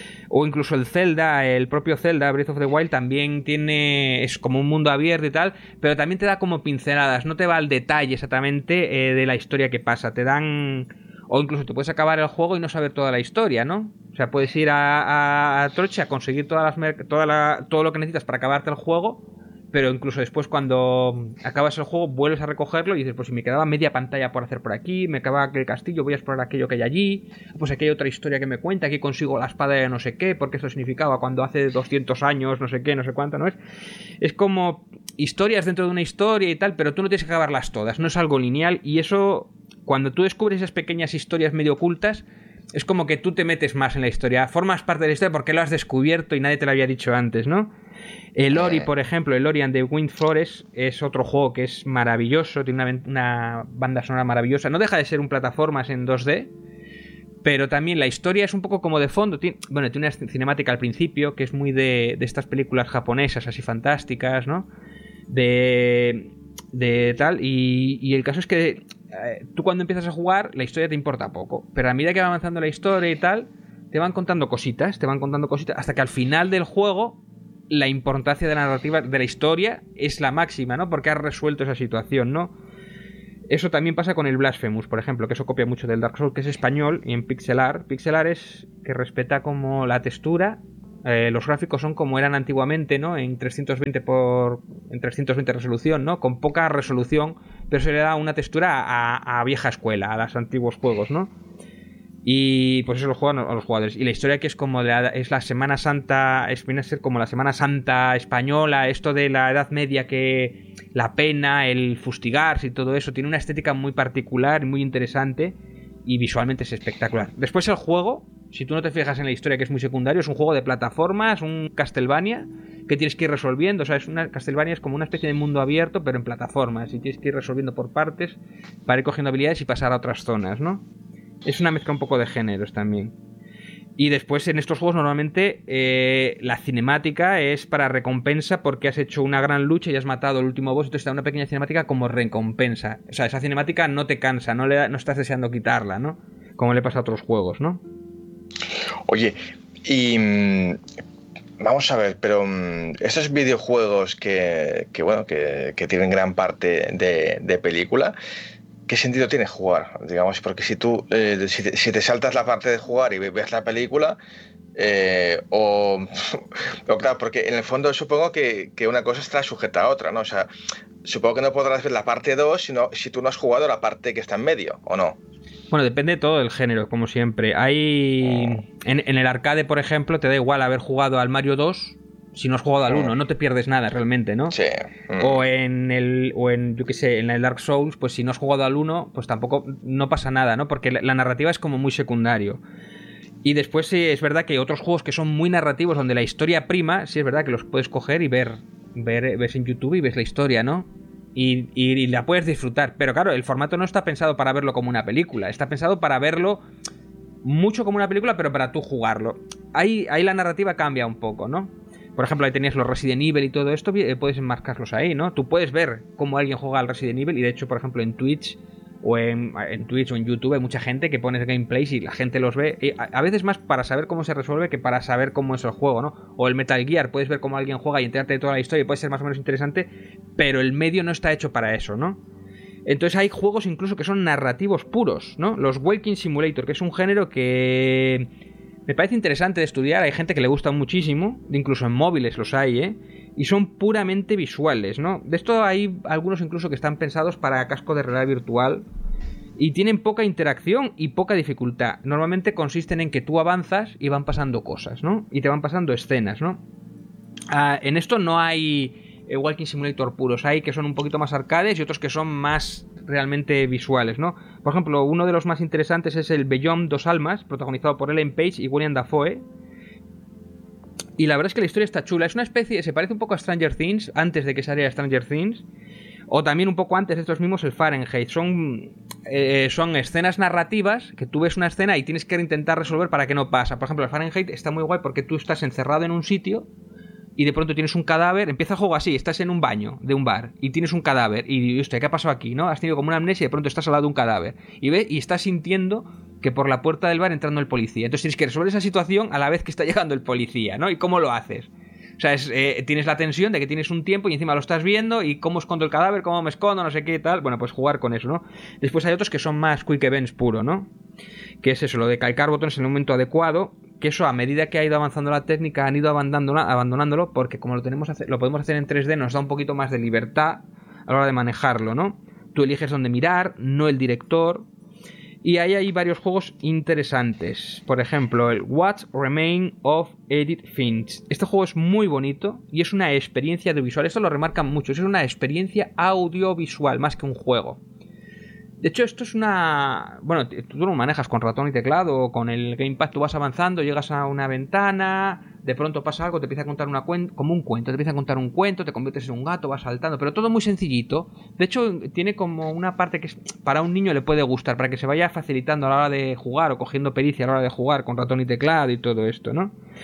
O incluso el Zelda, el propio Zelda, Breath of the Wild, también es como un mundo abierto y tal, pero también te da como pinceladas, no te va al detalle exactamente de la historia que pasa, te dan... O incluso te puedes acabar el juego y no saber toda la historia, ¿no? O sea, puedes ir a Troche a conseguir todo lo que necesitas para acabarte el juego, pero incluso después cuando acabas el juego vuelves a recogerlo y dices, pues si me quedaba media pantalla por hacer por aquí, me quedaba el castillo, voy a explorar aquello que hay allí, pues aquí hay otra historia que me cuenta, aquí consigo la espada de no sé qué, porque esto significaba cuando hace 200 años, no sé qué, no sé cuánto, ¿no es? Es como historias dentro de una historia y tal, pero tú no tienes que acabarlas todas, no es algo lineal y eso, cuando tú descubres esas pequeñas historias medio ocultas, es como que tú te metes más en la historia, formas parte de la historia porque lo has descubierto y nadie te lo había dicho antes, ¿no? El Ori, por ejemplo, el Ori and the Wind Forest es otro juego que es maravilloso, tiene una banda sonora maravillosa, no deja de ser un plataformas en 2D, pero también la historia es un poco como de fondo, tiene una cinemática al principio que es muy de estas películas japonesas así fantásticas, ¿no? De tal, y el caso es que tú cuando empiezas a jugar, la historia te importa poco. Pero a medida que va avanzando la historia y tal, te van contando cositas, hasta que al final del juego la importancia de la narrativa, de la historia, es la máxima, ¿no? Porque has resuelto esa situación, ¿no? Eso también pasa con el Blasphemous, por ejemplo, que eso copia mucho del Dark Souls, que es español, y en pixel art. Pixel art es que respeta como la textura. Los gráficos son como eran antiguamente, ¿no? En 320 resolución, ¿no? Con poca resolución, pero se le da una textura a vieja escuela, a los antiguos juegos, ¿no? Y pues eso lo juegan a los jugadores. Y la historia que es como es la Semana Santa, viene a ser como la Semana Santa española, esto de la Edad Media, que la pena, el fustigarse y todo eso, tiene una estética muy particular y muy interesante, y visualmente es espectacular. Después el juego, si tú no te fijas en la historia, que es muy secundario, es un juego de plataformas, un Castlevania que tienes que ir resolviendo. O sea, Castlevania es como una especie de mundo abierto, pero en plataformas, y tienes que ir resolviendo por partes para ir cogiendo habilidades y pasar a otras zonas, ¿no? Es una mezcla un poco de géneros también. Y después en estos juegos normalmente la cinemática es para recompensa, porque has hecho una gran lucha y has matado el último boss, entonces te da una pequeña cinemática como recompensa. O sea, esa cinemática no te cansa, no estás deseando quitarla, ¿no? Como le pasa a otros juegos, ¿no? Oye, y vamos a ver, pero esos videojuegos que tienen gran parte de película, ¿qué sentido tiene jugar? Digamos, porque si tú si te saltas la parte de jugar y ves la película, o claro, porque en el fondo supongo que una cosa está sujeta a otra, ¿no? O sea, supongo que no podrás ver la parte 2 si tú no has jugado la parte que está en medio, ¿o no? Bueno, depende de todo el género, como siempre. En el arcade, por ejemplo, te da igual haber jugado al Mario 2 si no has jugado al 1, no te pierdes nada realmente, ¿no? Sí. O yo qué sé, en el Dark Souls, pues si no has jugado al 1, pues tampoco no pasa nada, ¿no? Porque la narrativa es como muy secundario. Y después sí, es verdad que hay otros juegos que son muy narrativos, donde la historia prima, sí es verdad que los puedes coger y ves en YouTube y ves la historia, ¿no? Y la puedes disfrutar. Pero claro, el formato no está pensado para verlo como una película, está pensado para verlo mucho como una película, pero para tú jugarlo. Ahí la narrativa cambia un poco, ¿no? Por ejemplo, ahí tenías los Resident Evil y todo esto, puedes enmarcarlos ahí, ¿no? Tú puedes ver cómo alguien juega al Resident Evil, y de hecho, por ejemplo, en Twitch o en YouTube hay mucha gente que pone gameplays y la gente los ve, a veces más para saber cómo se resuelve que para saber cómo es el juego, ¿no? O el Metal Gear, puedes ver cómo alguien juega y enterarte de toda la historia y puede ser más o menos interesante, pero el medio no está hecho para eso, ¿no? Entonces hay juegos incluso que son narrativos puros, ¿no? Los Walking Simulator, que es un género que me parece interesante de estudiar. Hay gente que le gusta muchísimo, incluso en móviles los hay, ¿eh? Y son puramente visuales, ¿no? De esto hay algunos incluso que están pensados para casco de realidad virtual y tienen poca interacción y poca dificultad. Normalmente consisten en que tú avanzas y van pasando cosas, ¿no? Y te van pasando escenas, ¿no? En esto no hay Walking Simulator puros, hay que son un poquito más arcades y otros que son más realmente visuales, ¿no? Por ejemplo, uno de los más interesantes es el Beyond Dos Almas, protagonizado por Ellen Page y William Dafoe. Y la verdad es que la historia está chula. Es una especie, se parece un poco a Stranger Things, antes de que saliera Stranger Things, o también un poco antes de estos mismos, el Fahrenheit. Son escenas narrativas, que tú ves una escena y tienes que intentar resolver para que no pasa. Por ejemplo, el Fahrenheit está muy guay porque tú estás encerrado en un sitio y de pronto tienes un cadáver. Empieza el juego así, estás en un baño de un bar y tienes un cadáver y hostia, ¿qué ha pasado aquí? ¿No? Has tenido como una amnesia y de pronto estás al lado de un cadáver y estás sintiendo que por la puerta del bar entrando el policía. Entonces tienes que resolver esa situación a la vez que está llegando el policía, ¿no? ¿Y cómo lo haces? O sea, tienes la tensión de que tienes un tiempo y encima lo estás viendo y cómo escondo el cadáver, cómo me escondo, no sé qué tal. Bueno, pues jugar con eso, ¿no? Después hay otros que son más quick events puro, ¿no? Que es eso, lo de calcar botones en el momento adecuado. Que eso, a medida que ha ido avanzando la técnica, han ido abandonándolo, porque como lo podemos hacer en 3D, nos da un poquito más de libertad a la hora de manejarlo, ¿no? Tú eliges dónde mirar, no el director. Y ahí hay varios juegos interesantes. Por ejemplo, el What Remains of Edith Finch. Este juego es muy bonito y es una experiencia audiovisual. Esto lo remarcan mucho. Es una experiencia audiovisual más que un juego. De hecho, esto es una... Bueno, tú lo manejas con ratón y teclado o con el gamepad. Tú vas avanzando, llegas a una ventana, de pronto pasa algo, te empieza a contar como un cuento. Te empieza a contar un cuento, te conviertes en un gato, vas saltando, pero todo muy sencillito. De hecho, tiene como una parte que para un niño le puede gustar, para que se vaya facilitando a la hora de jugar o cogiendo pericia a la hora de jugar con ratón y teclado y todo esto, ¿no?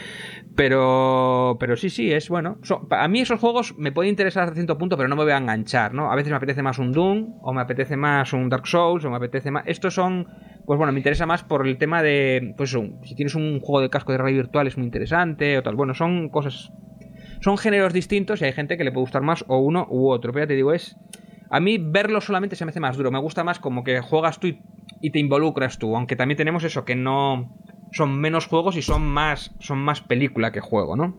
Pero sí, es bueno. A mí esos juegos me pueden interesar hasta cierto punto, pero no me voy a enganchar, ¿no? A veces me apetece más un Doom, o me apetece más un Dark Souls, o me apetece más... Estos son... Pues bueno, me interesa más por el tema de... Pues si tienes un juego de casco de realidad virtual es muy interesante, o tal. Bueno, son cosas... Son géneros distintos y hay gente que le puede gustar más o uno u otro. Pero ya te digo, es... A mí verlo solamente se me hace más duro. Me gusta más como que juegas tú y te involucras tú. Aunque también tenemos eso, que no... Son menos juegos y son más película que juego, ¿no?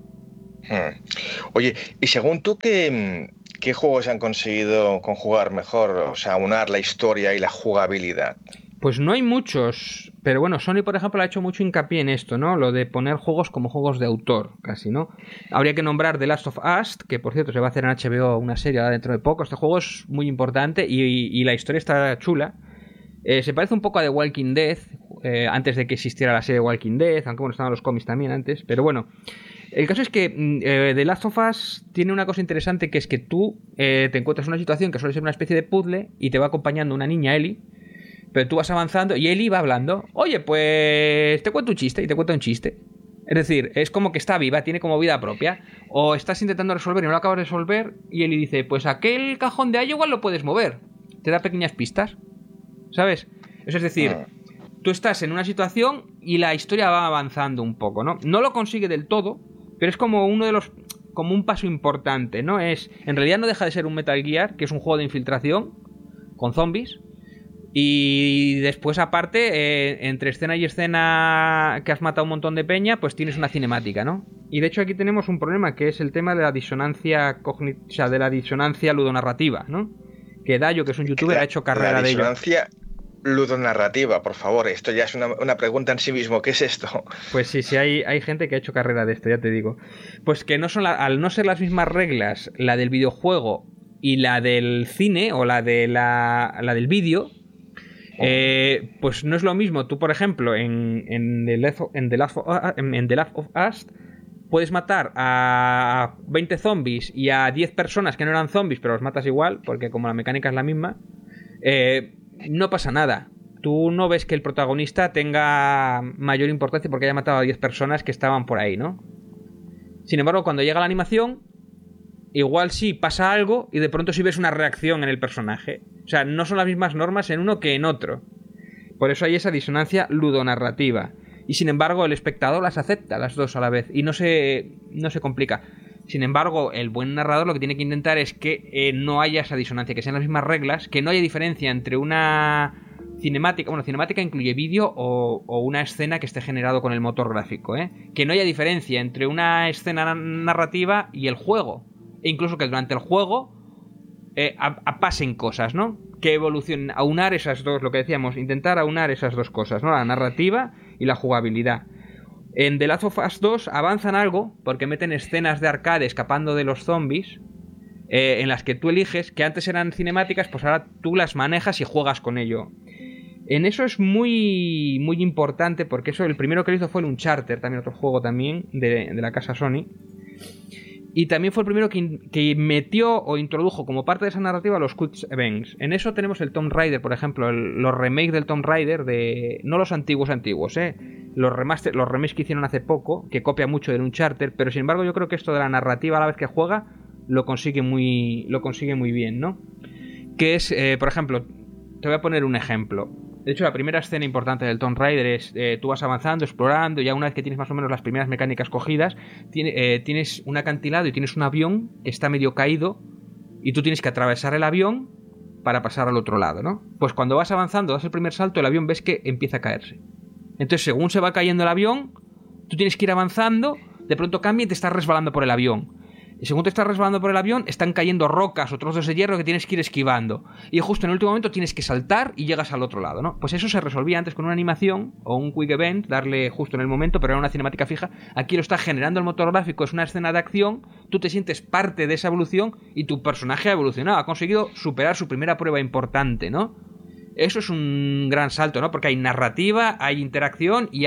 Oye, y según tú, ¿qué juegos han conseguido conjugar mejor? O sea, unar la historia y la jugabilidad. Pues no hay muchos, pero bueno, Sony, por ejemplo, ha hecho mucho hincapié en esto, ¿no? Lo de poner juegos como juegos de autor, casi, ¿no? Habría que nombrar The Last of Us, que por cierto se va a hacer en HBO una serie dentro de poco. Este juego es muy importante y la historia está chula. Se parece un poco a The Walking Dead, antes de que existiera la serie Walking Dead, aunque bueno, estaban los cómics también antes, pero bueno. El caso es que The Last of Us tiene una cosa interesante, que es que tú te encuentras en una situación que suele ser una especie de puzzle y te va acompañando una niña, Ellie. Pero tú vas avanzando y Ellie va hablando. Oye, pues te cuento un chiste y te cuenta un chiste. Es decir, es como que está viva, tiene como vida propia. O estás intentando resolver y no lo acabas de resolver y Ellie dice, pues aquel cajón de ahí igual lo puedes mover. Te da pequeñas pistas, ¿sabes? Eso es decir, tú estás en una situación y la historia va avanzando un poco, ¿no? No lo consigue del todo, pero es como uno de los... como un paso importante, ¿no? En realidad no deja de ser un Metal Gear, que es un juego de infiltración con zombies. Y después, aparte, entre escena y escena que has matado un montón de peña, pues tienes una cinemática, ¿no? Y de hecho aquí tenemos un problema, que es el tema de la disonancia o sea, de la disonancia ludonarrativa, ¿no? Que Dayo, que es un youtuber, ha hecho carrera de ello. La disonancia ludonarrativa, por favor, esto ya es una pregunta en sí mismo, ¿qué es esto? Pues sí, hay gente que ha hecho carrera de esto, ya te digo. Pues que no son al no ser las mismas reglas, la del videojuego y la del cine, o la del vídeo, pues no es lo mismo. Tú, por ejemplo, en The Last of Us puedes matar a 20 zombies y a 10 personas que no eran zombies, pero los matas igual, porque como la mecánica es la misma, no pasa nada. Tú no ves que el protagonista tenga mayor importancia porque haya matado a 10 personas que estaban por ahí, ¿no? Sin embargo, cuando llega la animación, igual sí pasa algo y de pronto sí ves una reacción en el personaje. O sea, no son las mismas normas en uno que en otro. Por eso hay esa disonancia ludonarrativa. Y sin embargo, el espectador las acepta las dos a la vez y no se complica. Sin embargo, el buen narrador lo que tiene que intentar es que no haya esa disonancia, que sean las mismas reglas, que no haya diferencia entre una cinemática, bueno, cinemática incluye vídeo o una escena que esté generado con el motor gráfico, que no haya diferencia entre una escena narrativa y el juego. E incluso que durante el juego pasen cosas, ¿no? Que evolucionen, aunar esas dos, lo que decíamos, intentar aunar esas dos cosas, ¿no? La narrativa y la jugabilidad. En The Last of Us 2 avanzan algo porque meten escenas de arcade escapando de los zombies, en las que tú eliges, que antes eran cinemáticas, pues ahora tú las manejas y juegas con ello. En eso es muy, muy importante, porque eso el primero que lo hizo fue el Uncharted, también otro juego también de la casa Sony. Y también fue el primero que metió o introdujo como parte de esa narrativa los Quick Events. En eso tenemos el Tomb Raider, por ejemplo, los remakes del Tomb Raider, no los antiguos, los remakes que hicieron hace poco, que copia mucho del Uncharted, pero sin embargo yo creo que esto de la narrativa a la vez que juega lo consigue muy bien, ¿no? Que es, por ejemplo, te voy a poner un ejemplo. De hecho, la primera escena importante del Tomb Raider es tú vas avanzando, explorando, y ya una vez que tienes más o menos las primeras mecánicas cogidas, tienes un acantilado y tienes un avión que está medio caído y tú tienes que atravesar el avión para pasar al otro lado, ¿no? Pues cuando vas avanzando, das el primer salto, el avión ves que empieza a caerse. Entonces, según se va cayendo el avión, tú tienes que ir avanzando, de pronto cambia y te estás resbalando por el avión. Y según te estás resbalando por el avión, están cayendo rocas o trozos de hierro que tienes que ir esquivando. Y justo en el último momento tienes que saltar y llegas al otro lado, ¿no? Pues eso se resolvía antes con una animación o un quick event, darle justo en el momento, pero era una cinemática fija. Aquí lo está generando el motor gráfico, es una escena de acción, tú te sientes parte de esa evolución y tu personaje ha evolucionado, ha conseguido superar su primera prueba importante, ¿no? Eso es un gran salto, ¿no? Porque hay narrativa, hay interacción y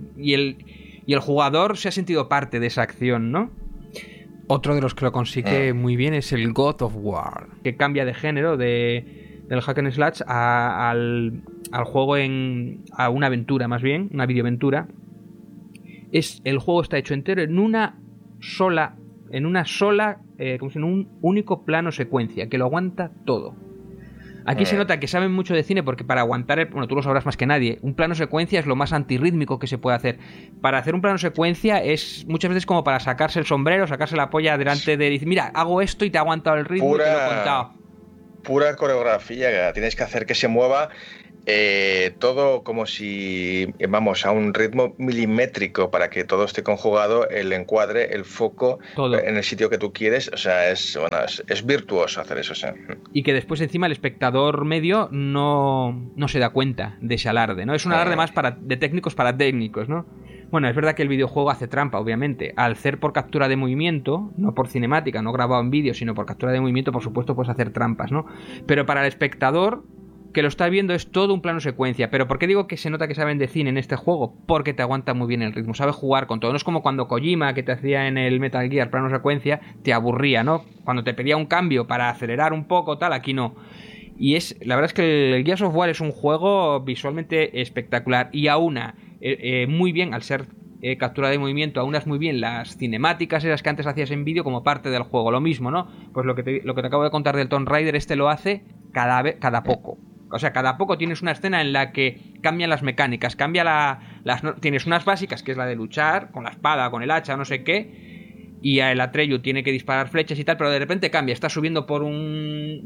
el jugador se ha sentido parte de esa acción, ¿no? Otro de los que lo consigue muy bien es el God of War, que cambia de género del hack and slash al juego a una aventura, más bien, una videoaventura, El juego está hecho entero en una sola, como si en un único plano secuencia, que lo aguanta todo. Aquí se nota que saben mucho de cine porque para aguantar, bueno, tú lo sabrás más que nadie, un plano secuencia es lo más antirrítmico que se puede hacer. Para hacer un plano secuencia es muchas veces como para sacarse el sombrero, sacarse la polla delante de... Decir, mira, hago esto y te ha aguantado el ritmo y te lo he contado. Pura coreografía, tienes que hacer que se mueva todo como si, vamos, a un ritmo milimétrico para que todo esté conjugado, el encuadre, el foco, todo en el sitio que tú quieres. O sea, es virtuoso hacer eso, sí. Y que después encima el espectador medio no se da cuenta de ese alarde, ¿no? Es un alarde más de técnicos para técnicos, ¿no? Bueno, es verdad que el videojuego hace trampa, obviamente. Al ser por captura de movimiento, no por cinemática, no grabado en vídeo, sino por captura de movimiento, por supuesto, puedes hacer trampas, ¿no? Pero para el espectador que lo está viendo es todo un plano secuencia. Pero ¿por qué digo que se nota que saben de cine en este juego? Porque te aguanta muy bien el ritmo, sabe jugar con todo. No es como cuando Kojima, que te hacía en el Metal Gear plano secuencia, te aburría, ¿no? Cuando te pedía un cambio para acelerar un poco, tal, aquí no. Y la verdad es que el Gears of War es un juego visualmente espectacular y aúna muy bien, al ser captura de movimiento, aunas muy bien las cinemáticas esas que antes hacías en vídeo como parte del juego. Lo mismo, ¿no? Pues lo que te acabo de contar del Tomb Raider, lo hace cada poco. O sea, cada poco tienes una escena en la que cambian las mecánicas, tienes unas básicas, que es la de luchar con la espada, con el hacha, no sé qué, y el Atreyu tiene que disparar flechas y tal, pero de repente cambia, está subiendo por un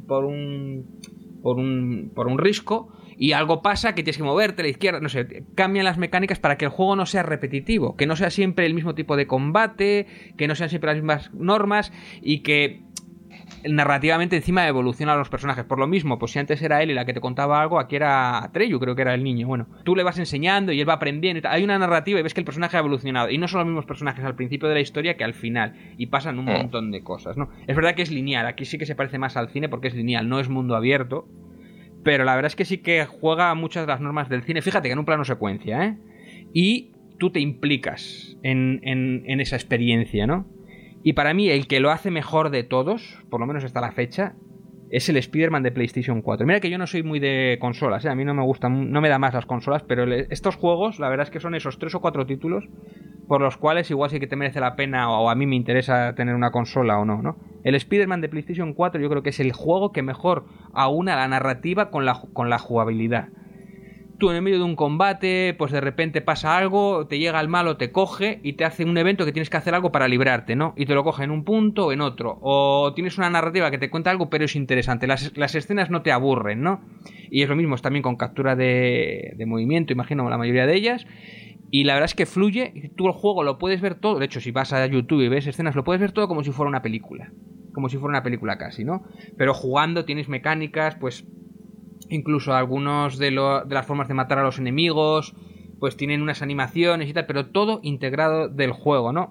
risco y algo pasa que tienes que moverte a la izquierda, no sé, cambian las mecánicas para que el juego no sea repetitivo, que no sea siempre el mismo tipo de combate, que no sean siempre las mismas normas y que narrativamente encima evoluciona a los personajes. Por lo mismo, pues si antes era Ellie la que te contaba algo, aquí era Atreyu, creo que era el niño. Bueno, tú le vas enseñando y él va aprendiendo y tal. Hay una narrativa y ves que el personaje ha evolucionado. Y no son los mismos personajes al principio de la historia que al final. Y pasan un montón de cosas, ¿no? Es verdad que es lineal. Aquí sí que se parece más al cine porque es lineal, no es mundo abierto. Pero la verdad es que sí que juega muchas de las normas del cine. Fíjate que en un plano secuencia, ¿eh? Y tú te implicas en esa experiencia, ¿no? Y para mí, el que lo hace mejor de todos, por lo menos hasta la fecha, es el Spider-Man de PlayStation 4. Mira que yo no soy muy de consolas, ¿eh? A mí no me gustan, no me da más las consolas, pero estos juegos, la verdad es que son esos 3 o 4 títulos por los cuales igual sí que te merece la pena o a mí me interesa tener una consola o no, ¿no? El Spider-Man de PlayStation 4 yo creo que es el juego que mejor aúna la narrativa con la jugabilidad. Tú en el medio de un combate, pues de repente pasa algo, te llega el malo, te coge y te hace un evento que tienes que hacer algo para librarte, ¿no? Y te lo coge en un punto o en otro. O tienes una narrativa que te cuenta algo pero es interesante. Las escenas no te aburren, ¿no? Y es lo mismo, es también con captura de movimiento, imagino, la mayoría de ellas. Y la verdad es que fluye, tú el juego lo puedes ver todo. De hecho, si vas a YouTube y ves escenas, lo puedes ver todo como si fuera una película. Como si fuera una película casi, ¿no? Pero jugando tienes mecánicas, pues... Incluso algunos de las formas de matar a los enemigos, pues tienen unas animaciones y tal, pero todo integrado del juego, ¿no?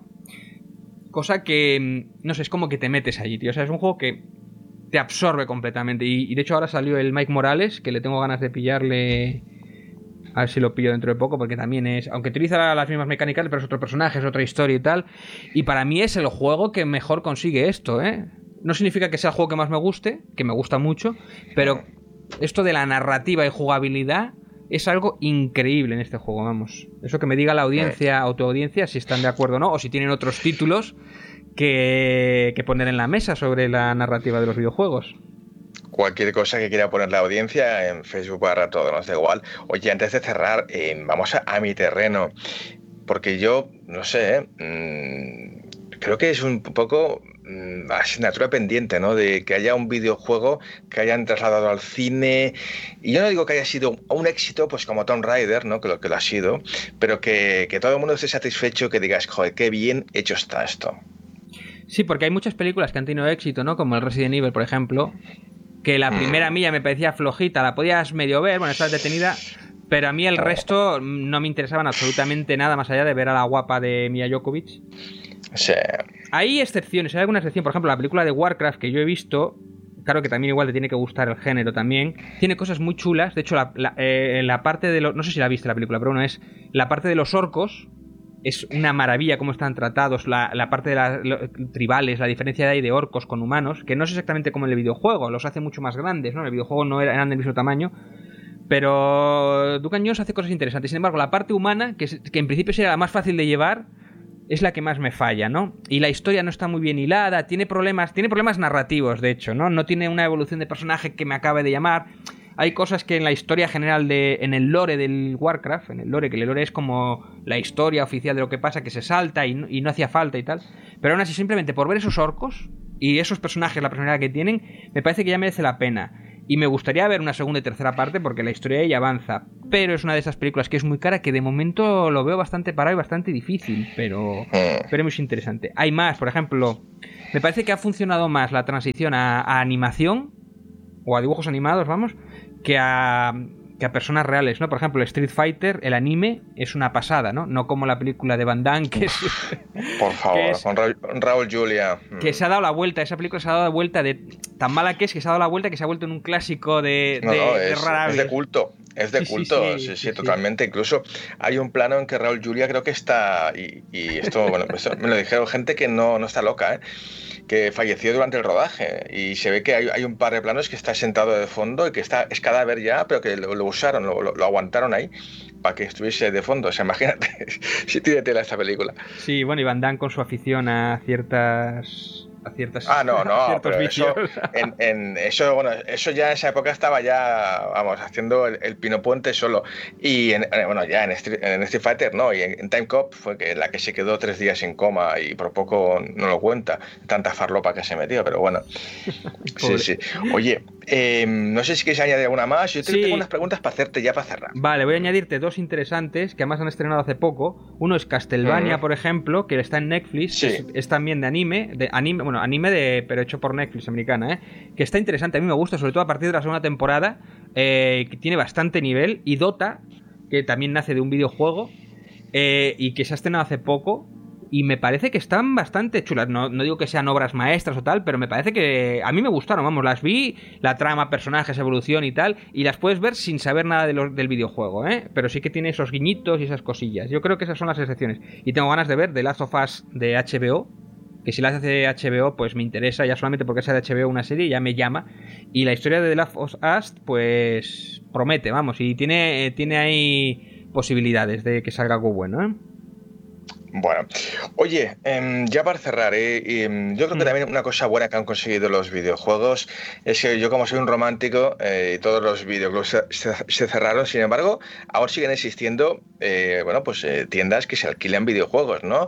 Cosa que, no sé, es como que te metes allí, tío. O sea, es un juego que te absorbe completamente. Y de hecho ahora salió el Mike Morales, que le tengo ganas de pillarle... A ver si lo pillo dentro de poco, porque también es... Aunque utiliza las mismas mecánicas, pero es otro personaje, es otra historia y tal. Y para mí es el juego que mejor consigue esto, ¿eh? No significa que sea el juego que más me guste, que me gusta mucho, pero... Esto de la narrativa y jugabilidad es algo increíble en este juego, vamos. Eso que me diga la audiencia, autoaudiencia, si están de acuerdo o no, o si tienen otros títulos que poner en la mesa sobre la narrativa de los videojuegos. Cualquier cosa que quiera poner la audiencia en Facebook barra todo, nos da igual. Oye, antes de cerrar, vamos a mi terreno, porque yo, no sé, creo que es un poco... asignatura pendiente, ¿no? De que haya un videojuego que hayan trasladado al cine. Y yo no digo que haya sido un éxito, pues como Tomb Raider, ¿no? Que lo ha sido, pero que todo el mundo esté satisfecho, que digas, joder, qué bien hecho está esto. Sí, porque hay muchas películas que han tenido éxito, ¿no? Como el Resident Evil, por ejemplo, que la primera milla me parecía flojita, la podías medio ver, bueno, estaba detenida, pero a mí el resto no me interesaban absolutamente nada más allá de ver a la guapa de Mia Jovovich. Sí. Hay excepciones, hay alguna excepción. Por ejemplo, la película de Warcraft que yo he visto, claro que también igual te tiene que gustar el género también, tiene cosas muy chulas. De hecho, la parte de los... No sé si la viste la película, pero bueno, es la parte de los orcos. Es una maravilla cómo están tratados, la parte de los tribales, la diferencia de orcos con humanos, que no es exactamente como en el videojuego, los hace mucho más grandes, ¿no? En el videojuego no eran del mismo tamaño, Pero Duncan Jones hace cosas interesantes. Sin embargo, la parte humana, que en principio sería la más fácil de llevar, es la que más me falla, ¿no? Y la historia no está muy bien hilada, tiene problemas narrativos, de hecho, ¿no? No tiene una evolución de personaje que me acabe de llamar. Hay cosas que en la historia general en el lore del Warcraft, que el lore es como la historia oficial de lo que pasa, que se salta y no hacía falta y tal. Pero aún así, simplemente por ver esos orcos y esos personajes, la personalidad que tienen, me parece que ya merece la pena. Y me gustaría ver una segunda y tercera parte porque la historia de ella avanza. Pero es una de esas películas que es muy cara, que de momento lo veo bastante parado y bastante difícil, pero es muy interesante. Hay más, por ejemplo, me parece que ha funcionado más la transición a animación, o a dibujos animados, vamos, que a personas reales, ¿no? Por ejemplo, Street Fighter, el anime, es una pasada, ¿no? No como la película de Van Damme, que es... Por favor, con Raúl Julia. Que se ha dado la vuelta, esa película se ha dado la vuelta de... Tan mala que se ha dado la vuelta que se ha vuelto en un clásico de rara vez. Es de culto. Es de culto, sí, totalmente. Incluso hay un plano en que Raúl Julia creo que está... Y esto, bueno, eso me lo dijeron gente que no está loca, ¿eh? Que falleció durante el rodaje y se ve que hay un par de planos que está sentado de fondo y que es cadáver ya, pero que lo usaron, lo aguantaron ahí para que estuviese de fondo. O sea, imagínate si tiene tela esta película. Sí, bueno, y Van Damme con su afición a ciertas pero vicios. eso ya en esa época estaba ya, vamos, haciendo el Pino Puente solo. Y ya en Street Fighter, ¿no? Y en Time Cop fue la que se quedó 3 días en coma y por poco no lo cuenta, tanta farlopa que se metió, pero bueno. Sí. Oye, no sé si quieres añadir alguna más. Yo tengo unas preguntas para hacerte ya para cerrar. Vale, voy a añadirte 2 interesantes que además han estrenado hace poco. Uno es Castlevania, por ejemplo, que está en Netflix, que es también de anime, pero hecho por Netflix americana, que está interesante, a mí me gusta, sobre todo a partir de la segunda temporada, que tiene bastante nivel, y Dota, que también nace de un videojuego, y que se ha estrenado hace poco, y me parece que están bastante chulas. No digo que sean obras maestras o tal, pero me parece que a mí me gustaron, vamos, las vi, la trama, personajes, evolución y tal, y las puedes ver sin saber nada del videojuego, pero sí que tiene esos guiñitos y esas cosillas. Yo creo que esas son las excepciones, y tengo ganas de ver The Last of Us de HBO, que si la hace HBO pues me interesa, ya solamente porque sea de HBO una serie ya me llama, y la historia de The Last of Us pues promete, vamos, y tiene ahí posibilidades de que salga algo bueno, ¿eh? Bueno, oye, ya para cerrar, yo creo que también una cosa buena que han conseguido los videojuegos es que yo, como soy un romántico, todos los videoclubs se cerraron. Sin embargo, aún siguen existiendo tiendas que se alquilan videojuegos, ¿no?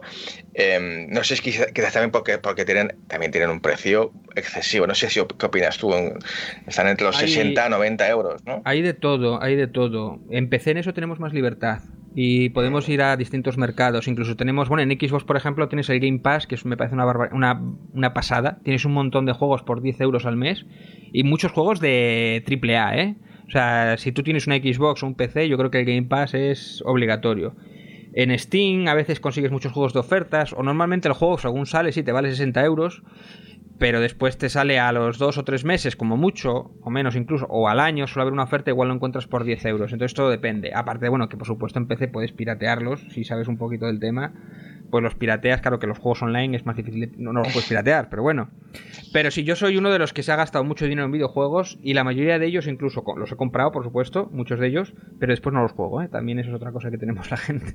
No sé, quizás también porque también tienen un precio excesivo. No sé qué opinas tú. Están entre los 60 a 90 euros, ¿no? Hay de todo. En PC en eso tenemos más libertad. Y podemos ir a distintos mercados. Incluso tenemos, en Xbox, por ejemplo, tienes el Game Pass, que me parece una pasada. Tienes un montón de juegos por 10 euros al mes. Y muchos juegos de AAA, ¿eh? O sea, si tú tienes una Xbox o un PC, yo creo que el Game Pass es obligatorio. En Steam a veces consigues muchos juegos de ofertas. O normalmente el juego, según sale, sí te vale 60 euros. Pero después te sale a los 2 o 3 meses, como mucho, o menos incluso, o al año, suele haber una oferta, igual lo encuentras por 10 euros. Entonces todo depende. Aparte, que por supuesto en PC puedes piratearlos, si sabes un poquito del tema, pues los pirateas. Claro que los juegos online es más difícil, no los puedes piratear, pero bueno. Pero sí, yo soy uno de los que se ha gastado mucho dinero en videojuegos, y la mayoría de ellos incluso los he comprado, por supuesto, muchos de ellos, pero después no los juego, ¿eh? También eso es otra cosa que tenemos la gente.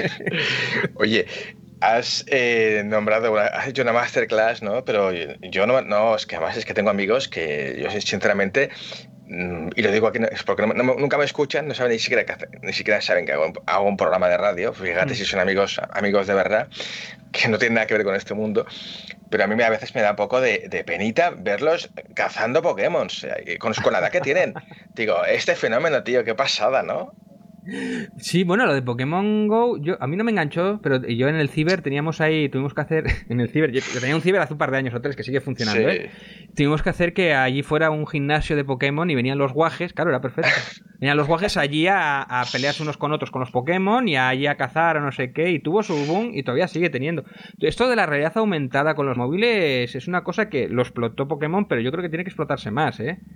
Oye, has has hecho una masterclass, ¿no? Pero yo no, es que además es que tengo amigos que yo sinceramente, y lo digo aquí es porque nunca me escuchan, no saben ni siquiera saben que hago un programa de radio. Fíjate si son amigos de verdad, que no tienen nada que ver con este mundo. Pero a mí a veces me da un poco de penita verlos cazando Pokémon, con la edad que tienen. Digo, este fenómeno, tío, qué pasada, ¿no? Sí, lo de Pokémon Go, a mí no me enganchó, pero yo en el ciber tuvimos que hacer, en el ciber, yo tenía un ciber hace un par de años o 3 que sigue funcionando, sí. Tuvimos que hacer que allí fuera un gimnasio de Pokémon y venían los guajes, claro, era perfecto. Venían los guajes allí a pelearse unos con otros con los Pokémon y allí a cazar o no sé qué, y tuvo su boom y todavía sigue teniendo. Esto de la realidad aumentada con los móviles es una cosa que lo explotó Pokémon, pero yo creo que tiene que explotarse más, ¿eh?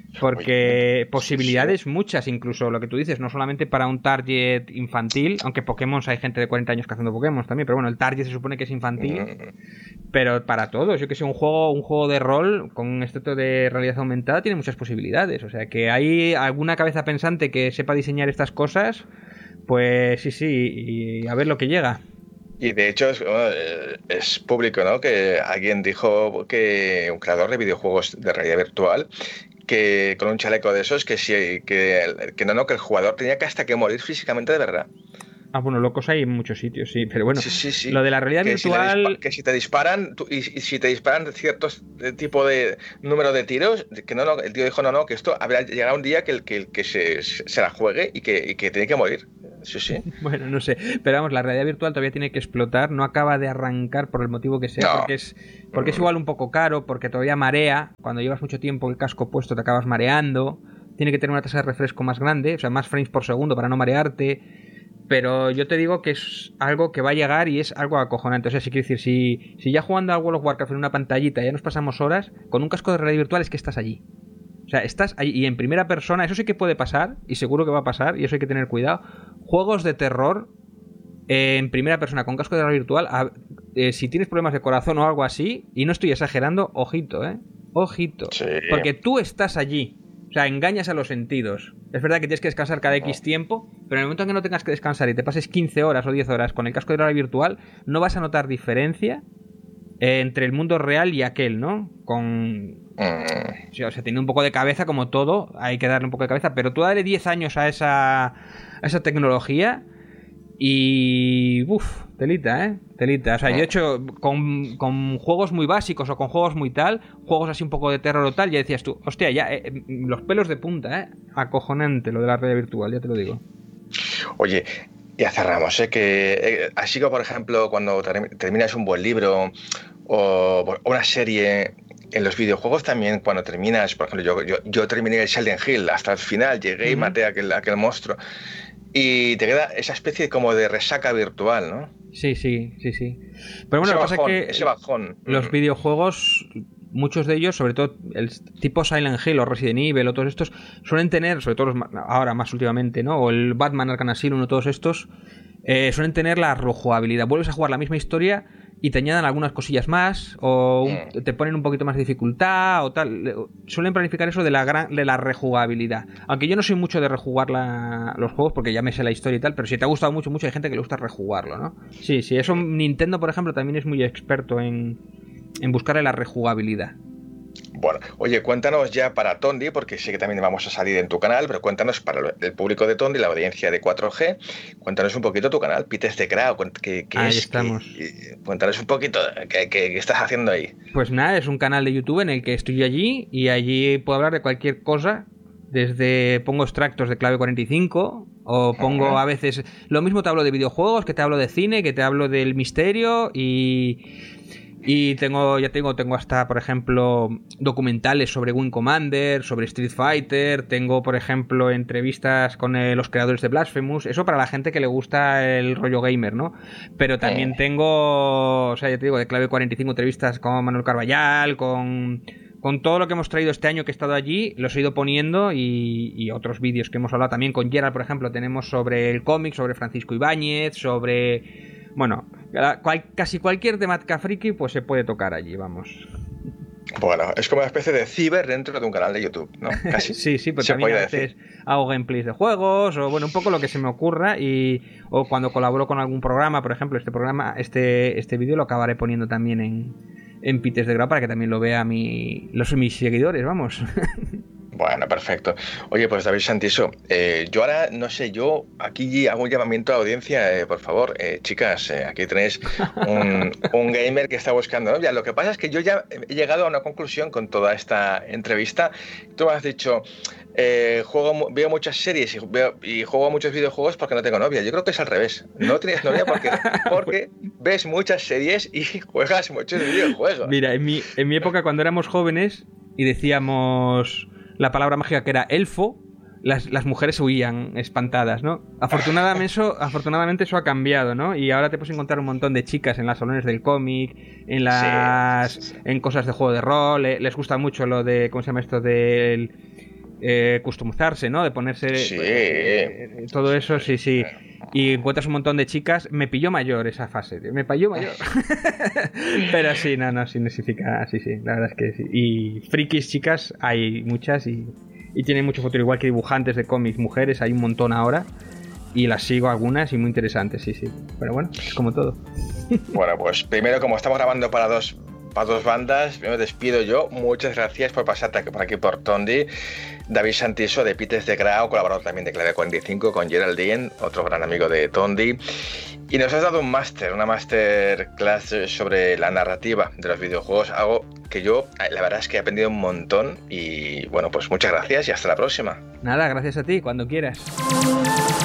Porque posibilidades muchas, incluso lo que tú dices, no solamente para un target infantil, aunque Pokémon hay gente de 40 años cazando Pokémon también, pero bueno, el target se supone que es infantil, pero para todos, yo que sé, un juego de rol con este tipo de realidad aumentada tiene muchas posibilidades, o sea que hay alguna cabeza pensante que sepa diseñar estas cosas, pues sí, y a ver lo que llega. Y de hecho es público, ¿no? Que alguien dijo que un creador de videojuegos de realidad virtual que con un chaleco de esos que sí que no, que el jugador tenía que hasta que morir físicamente de verdad. Ah, bueno, locos hay en muchos sitios, sí, pero bueno, Sí. lo de la realidad que virtual... Si que si te disparan, y si te disparan ciertos tipo de número de tiros, que no, el tío dijo, no, que esto habrá llegado un día que el que se la juegue y que tiene que morir. Sí. Bueno, no sé, pero vamos, la realidad virtual todavía tiene que explotar, no acaba de arrancar por el motivo que sea, No. porque es igual un poco caro, porque todavía marea, cuando llevas mucho tiempo el casco puesto te acabas mareando, tiene que tener una tasa de refresco más grande, o sea, más frames por segundo para no marearte, pero yo te digo que es algo que va a llegar y es algo acojonante, o sea, si quiero decir, si ya jugando a World of Warcraft en una pantallita ya nos pasamos horas, con un casco de realidad virtual es que estás allí. O sea, estás ahí y en primera persona, eso sí que puede pasar, y seguro que va a pasar, y eso hay que tener cuidado. Juegos de terror en primera persona con casco de realidad virtual, si tienes problemas de corazón o algo así, y no estoy exagerando, ojito, ojito. Sí. Porque tú estás allí. O sea, engañas a los sentidos. Es verdad que tienes que descansar cada X tiempo, pero en el momento en que no tengas que descansar y te pases 15 horas o 10 horas con el casco de realidad virtual, no vas a notar diferencia entre el mundo real y aquel, ¿no? O sea, tiene un poco de cabeza como todo, hay que darle un poco de cabeza, pero tú dale 10 años a esa tecnología y... telita, telita. O sea, yo he hecho con juegos muy básicos o con juegos muy tal, juegos así un poco de terror o tal, ya decías tú, hostia, ya los pelos de punta, acojonante lo de la realidad virtual, ya te lo digo. Oye, ya cerramos, así como por ejemplo cuando terminas un buen libro o una serie, en los videojuegos también cuando terminas, por ejemplo, yo terminé el Silent Hill hasta el final, llegué y maté a aquel monstruo y te queda esa especie como de resaca virtual, ¿no? Sí. Pero bueno, lo que pasa es que ese bajón. Los videojuegos, muchos de ellos, sobre todo el tipo Silent Hill o Resident Evil o todos estos, suelen tener, sobre todo ahora más últimamente, ¿no? O el Batman Arkham Asylum o todos estos, suelen tener la rejugabilidad. Vuelves a jugar la misma historia y te añadan algunas cosillas más o te ponen un poquito más de dificultad o tal. Suelen planificar eso de la rejugabilidad. Aunque yo no soy mucho de rejugar los juegos porque ya me sé la historia y tal, pero si te ha gustado mucho, hay gente que le gusta rejugarlo, ¿no? Sí, eso Nintendo, por ejemplo, también es muy experto en buscarle la rejugabilidad. Bueno, oye, cuéntanos ya para Tondi, porque sé que también vamos a salir en tu canal, pero cuéntanos para el público de Tondi, la audiencia de 4G, cuéntanos un poquito tu canal, Pites de Crowd, ahí estamos. Cuéntanos un poquito qué estás haciendo ahí. Pues nada, es un canal de YouTube en el que estoy allí y allí puedo hablar de cualquier cosa, desde pongo extractos de Clave 45 o pongo a veces, lo mismo te hablo de videojuegos, que te hablo de cine, que te hablo del misterio y tengo hasta, por ejemplo, documentales sobre Wing Commander, sobre Street Fighter, tengo, por ejemplo, entrevistas con los creadores de Blasphemous, eso para la gente que le gusta el rollo gamer, ¿no? Pero también tengo, o sea, ya te digo, de Clave 45 entrevistas con Manuel Carballal, con todo lo que hemos traído este año que he estado allí, los he ido poniendo y otros vídeos que hemos hablado también con Gerald, por ejemplo, tenemos sobre el cómic, sobre Francisco Ibáñez, sobre... Bueno, casi cualquier temática friki pues se puede tocar allí, vamos. Bueno, es como una especie de ciber dentro de un canal de YouTube, ¿no? Casi. sí, pero también a veces hago gameplays de juegos o bueno, un poco lo que se me ocurra o cuando colaboro con algún programa, por ejemplo, este vídeo lo acabaré poniendo también en Pites de Grau para que también lo vean mis seguidores, vamos. Bueno, perfecto. Oye, pues David Santiso, yo ahora, no sé, yo aquí hago un llamamiento a la audiencia, por favor, chicas, aquí tenéis un gamer que está buscando novia. Lo que pasa es que yo ya he llegado a una conclusión con toda esta entrevista. Tú me has dicho, veo muchas series y juego muchos videojuegos porque no tengo novia. Yo creo que es al revés. No tienes novia porque ves muchas series y juegas muchos videojuegos. Mira, en mi época, cuando éramos jóvenes y decíamos... la palabra mágica que era elfo, las mujeres huían espantadas, ¿no? Afortunadamente eso ha cambiado, ¿no? Y ahora te puedes encontrar un montón de chicas en las salones del cómic, en cosas de juego de rol, les gusta mucho lo de, ¿cómo se llama esto? customizarse, ¿no? De ponerse Sí. todo eso, sí. Y encuentras un montón de chicas. Me pilló mayor esa fase, tío. Me pilló mayor. Pero sí, no significa. Sí, la verdad es que sí. Y frikis chicas hay muchas y tienen mucho futuro. Igual que dibujantes de cómics mujeres, hay un montón ahora. Y las sigo algunas y muy interesantes, sí. Pero bueno, es como todo. Bueno, pues primero, como estamos grabando para dos bandas, me despido yo. Muchas gracias por pasarte por aquí por Tondi. David Santiso de Pites de Grau, colaborador también de Clave 45 con Geraldine, otro gran amigo de Tondi. Y nos has dado una masterclass sobre la narrativa de los videojuegos, algo que yo, la verdad es que he aprendido un montón. Y bueno, pues muchas gracias y hasta la próxima. Nada, gracias a ti, cuando quieras.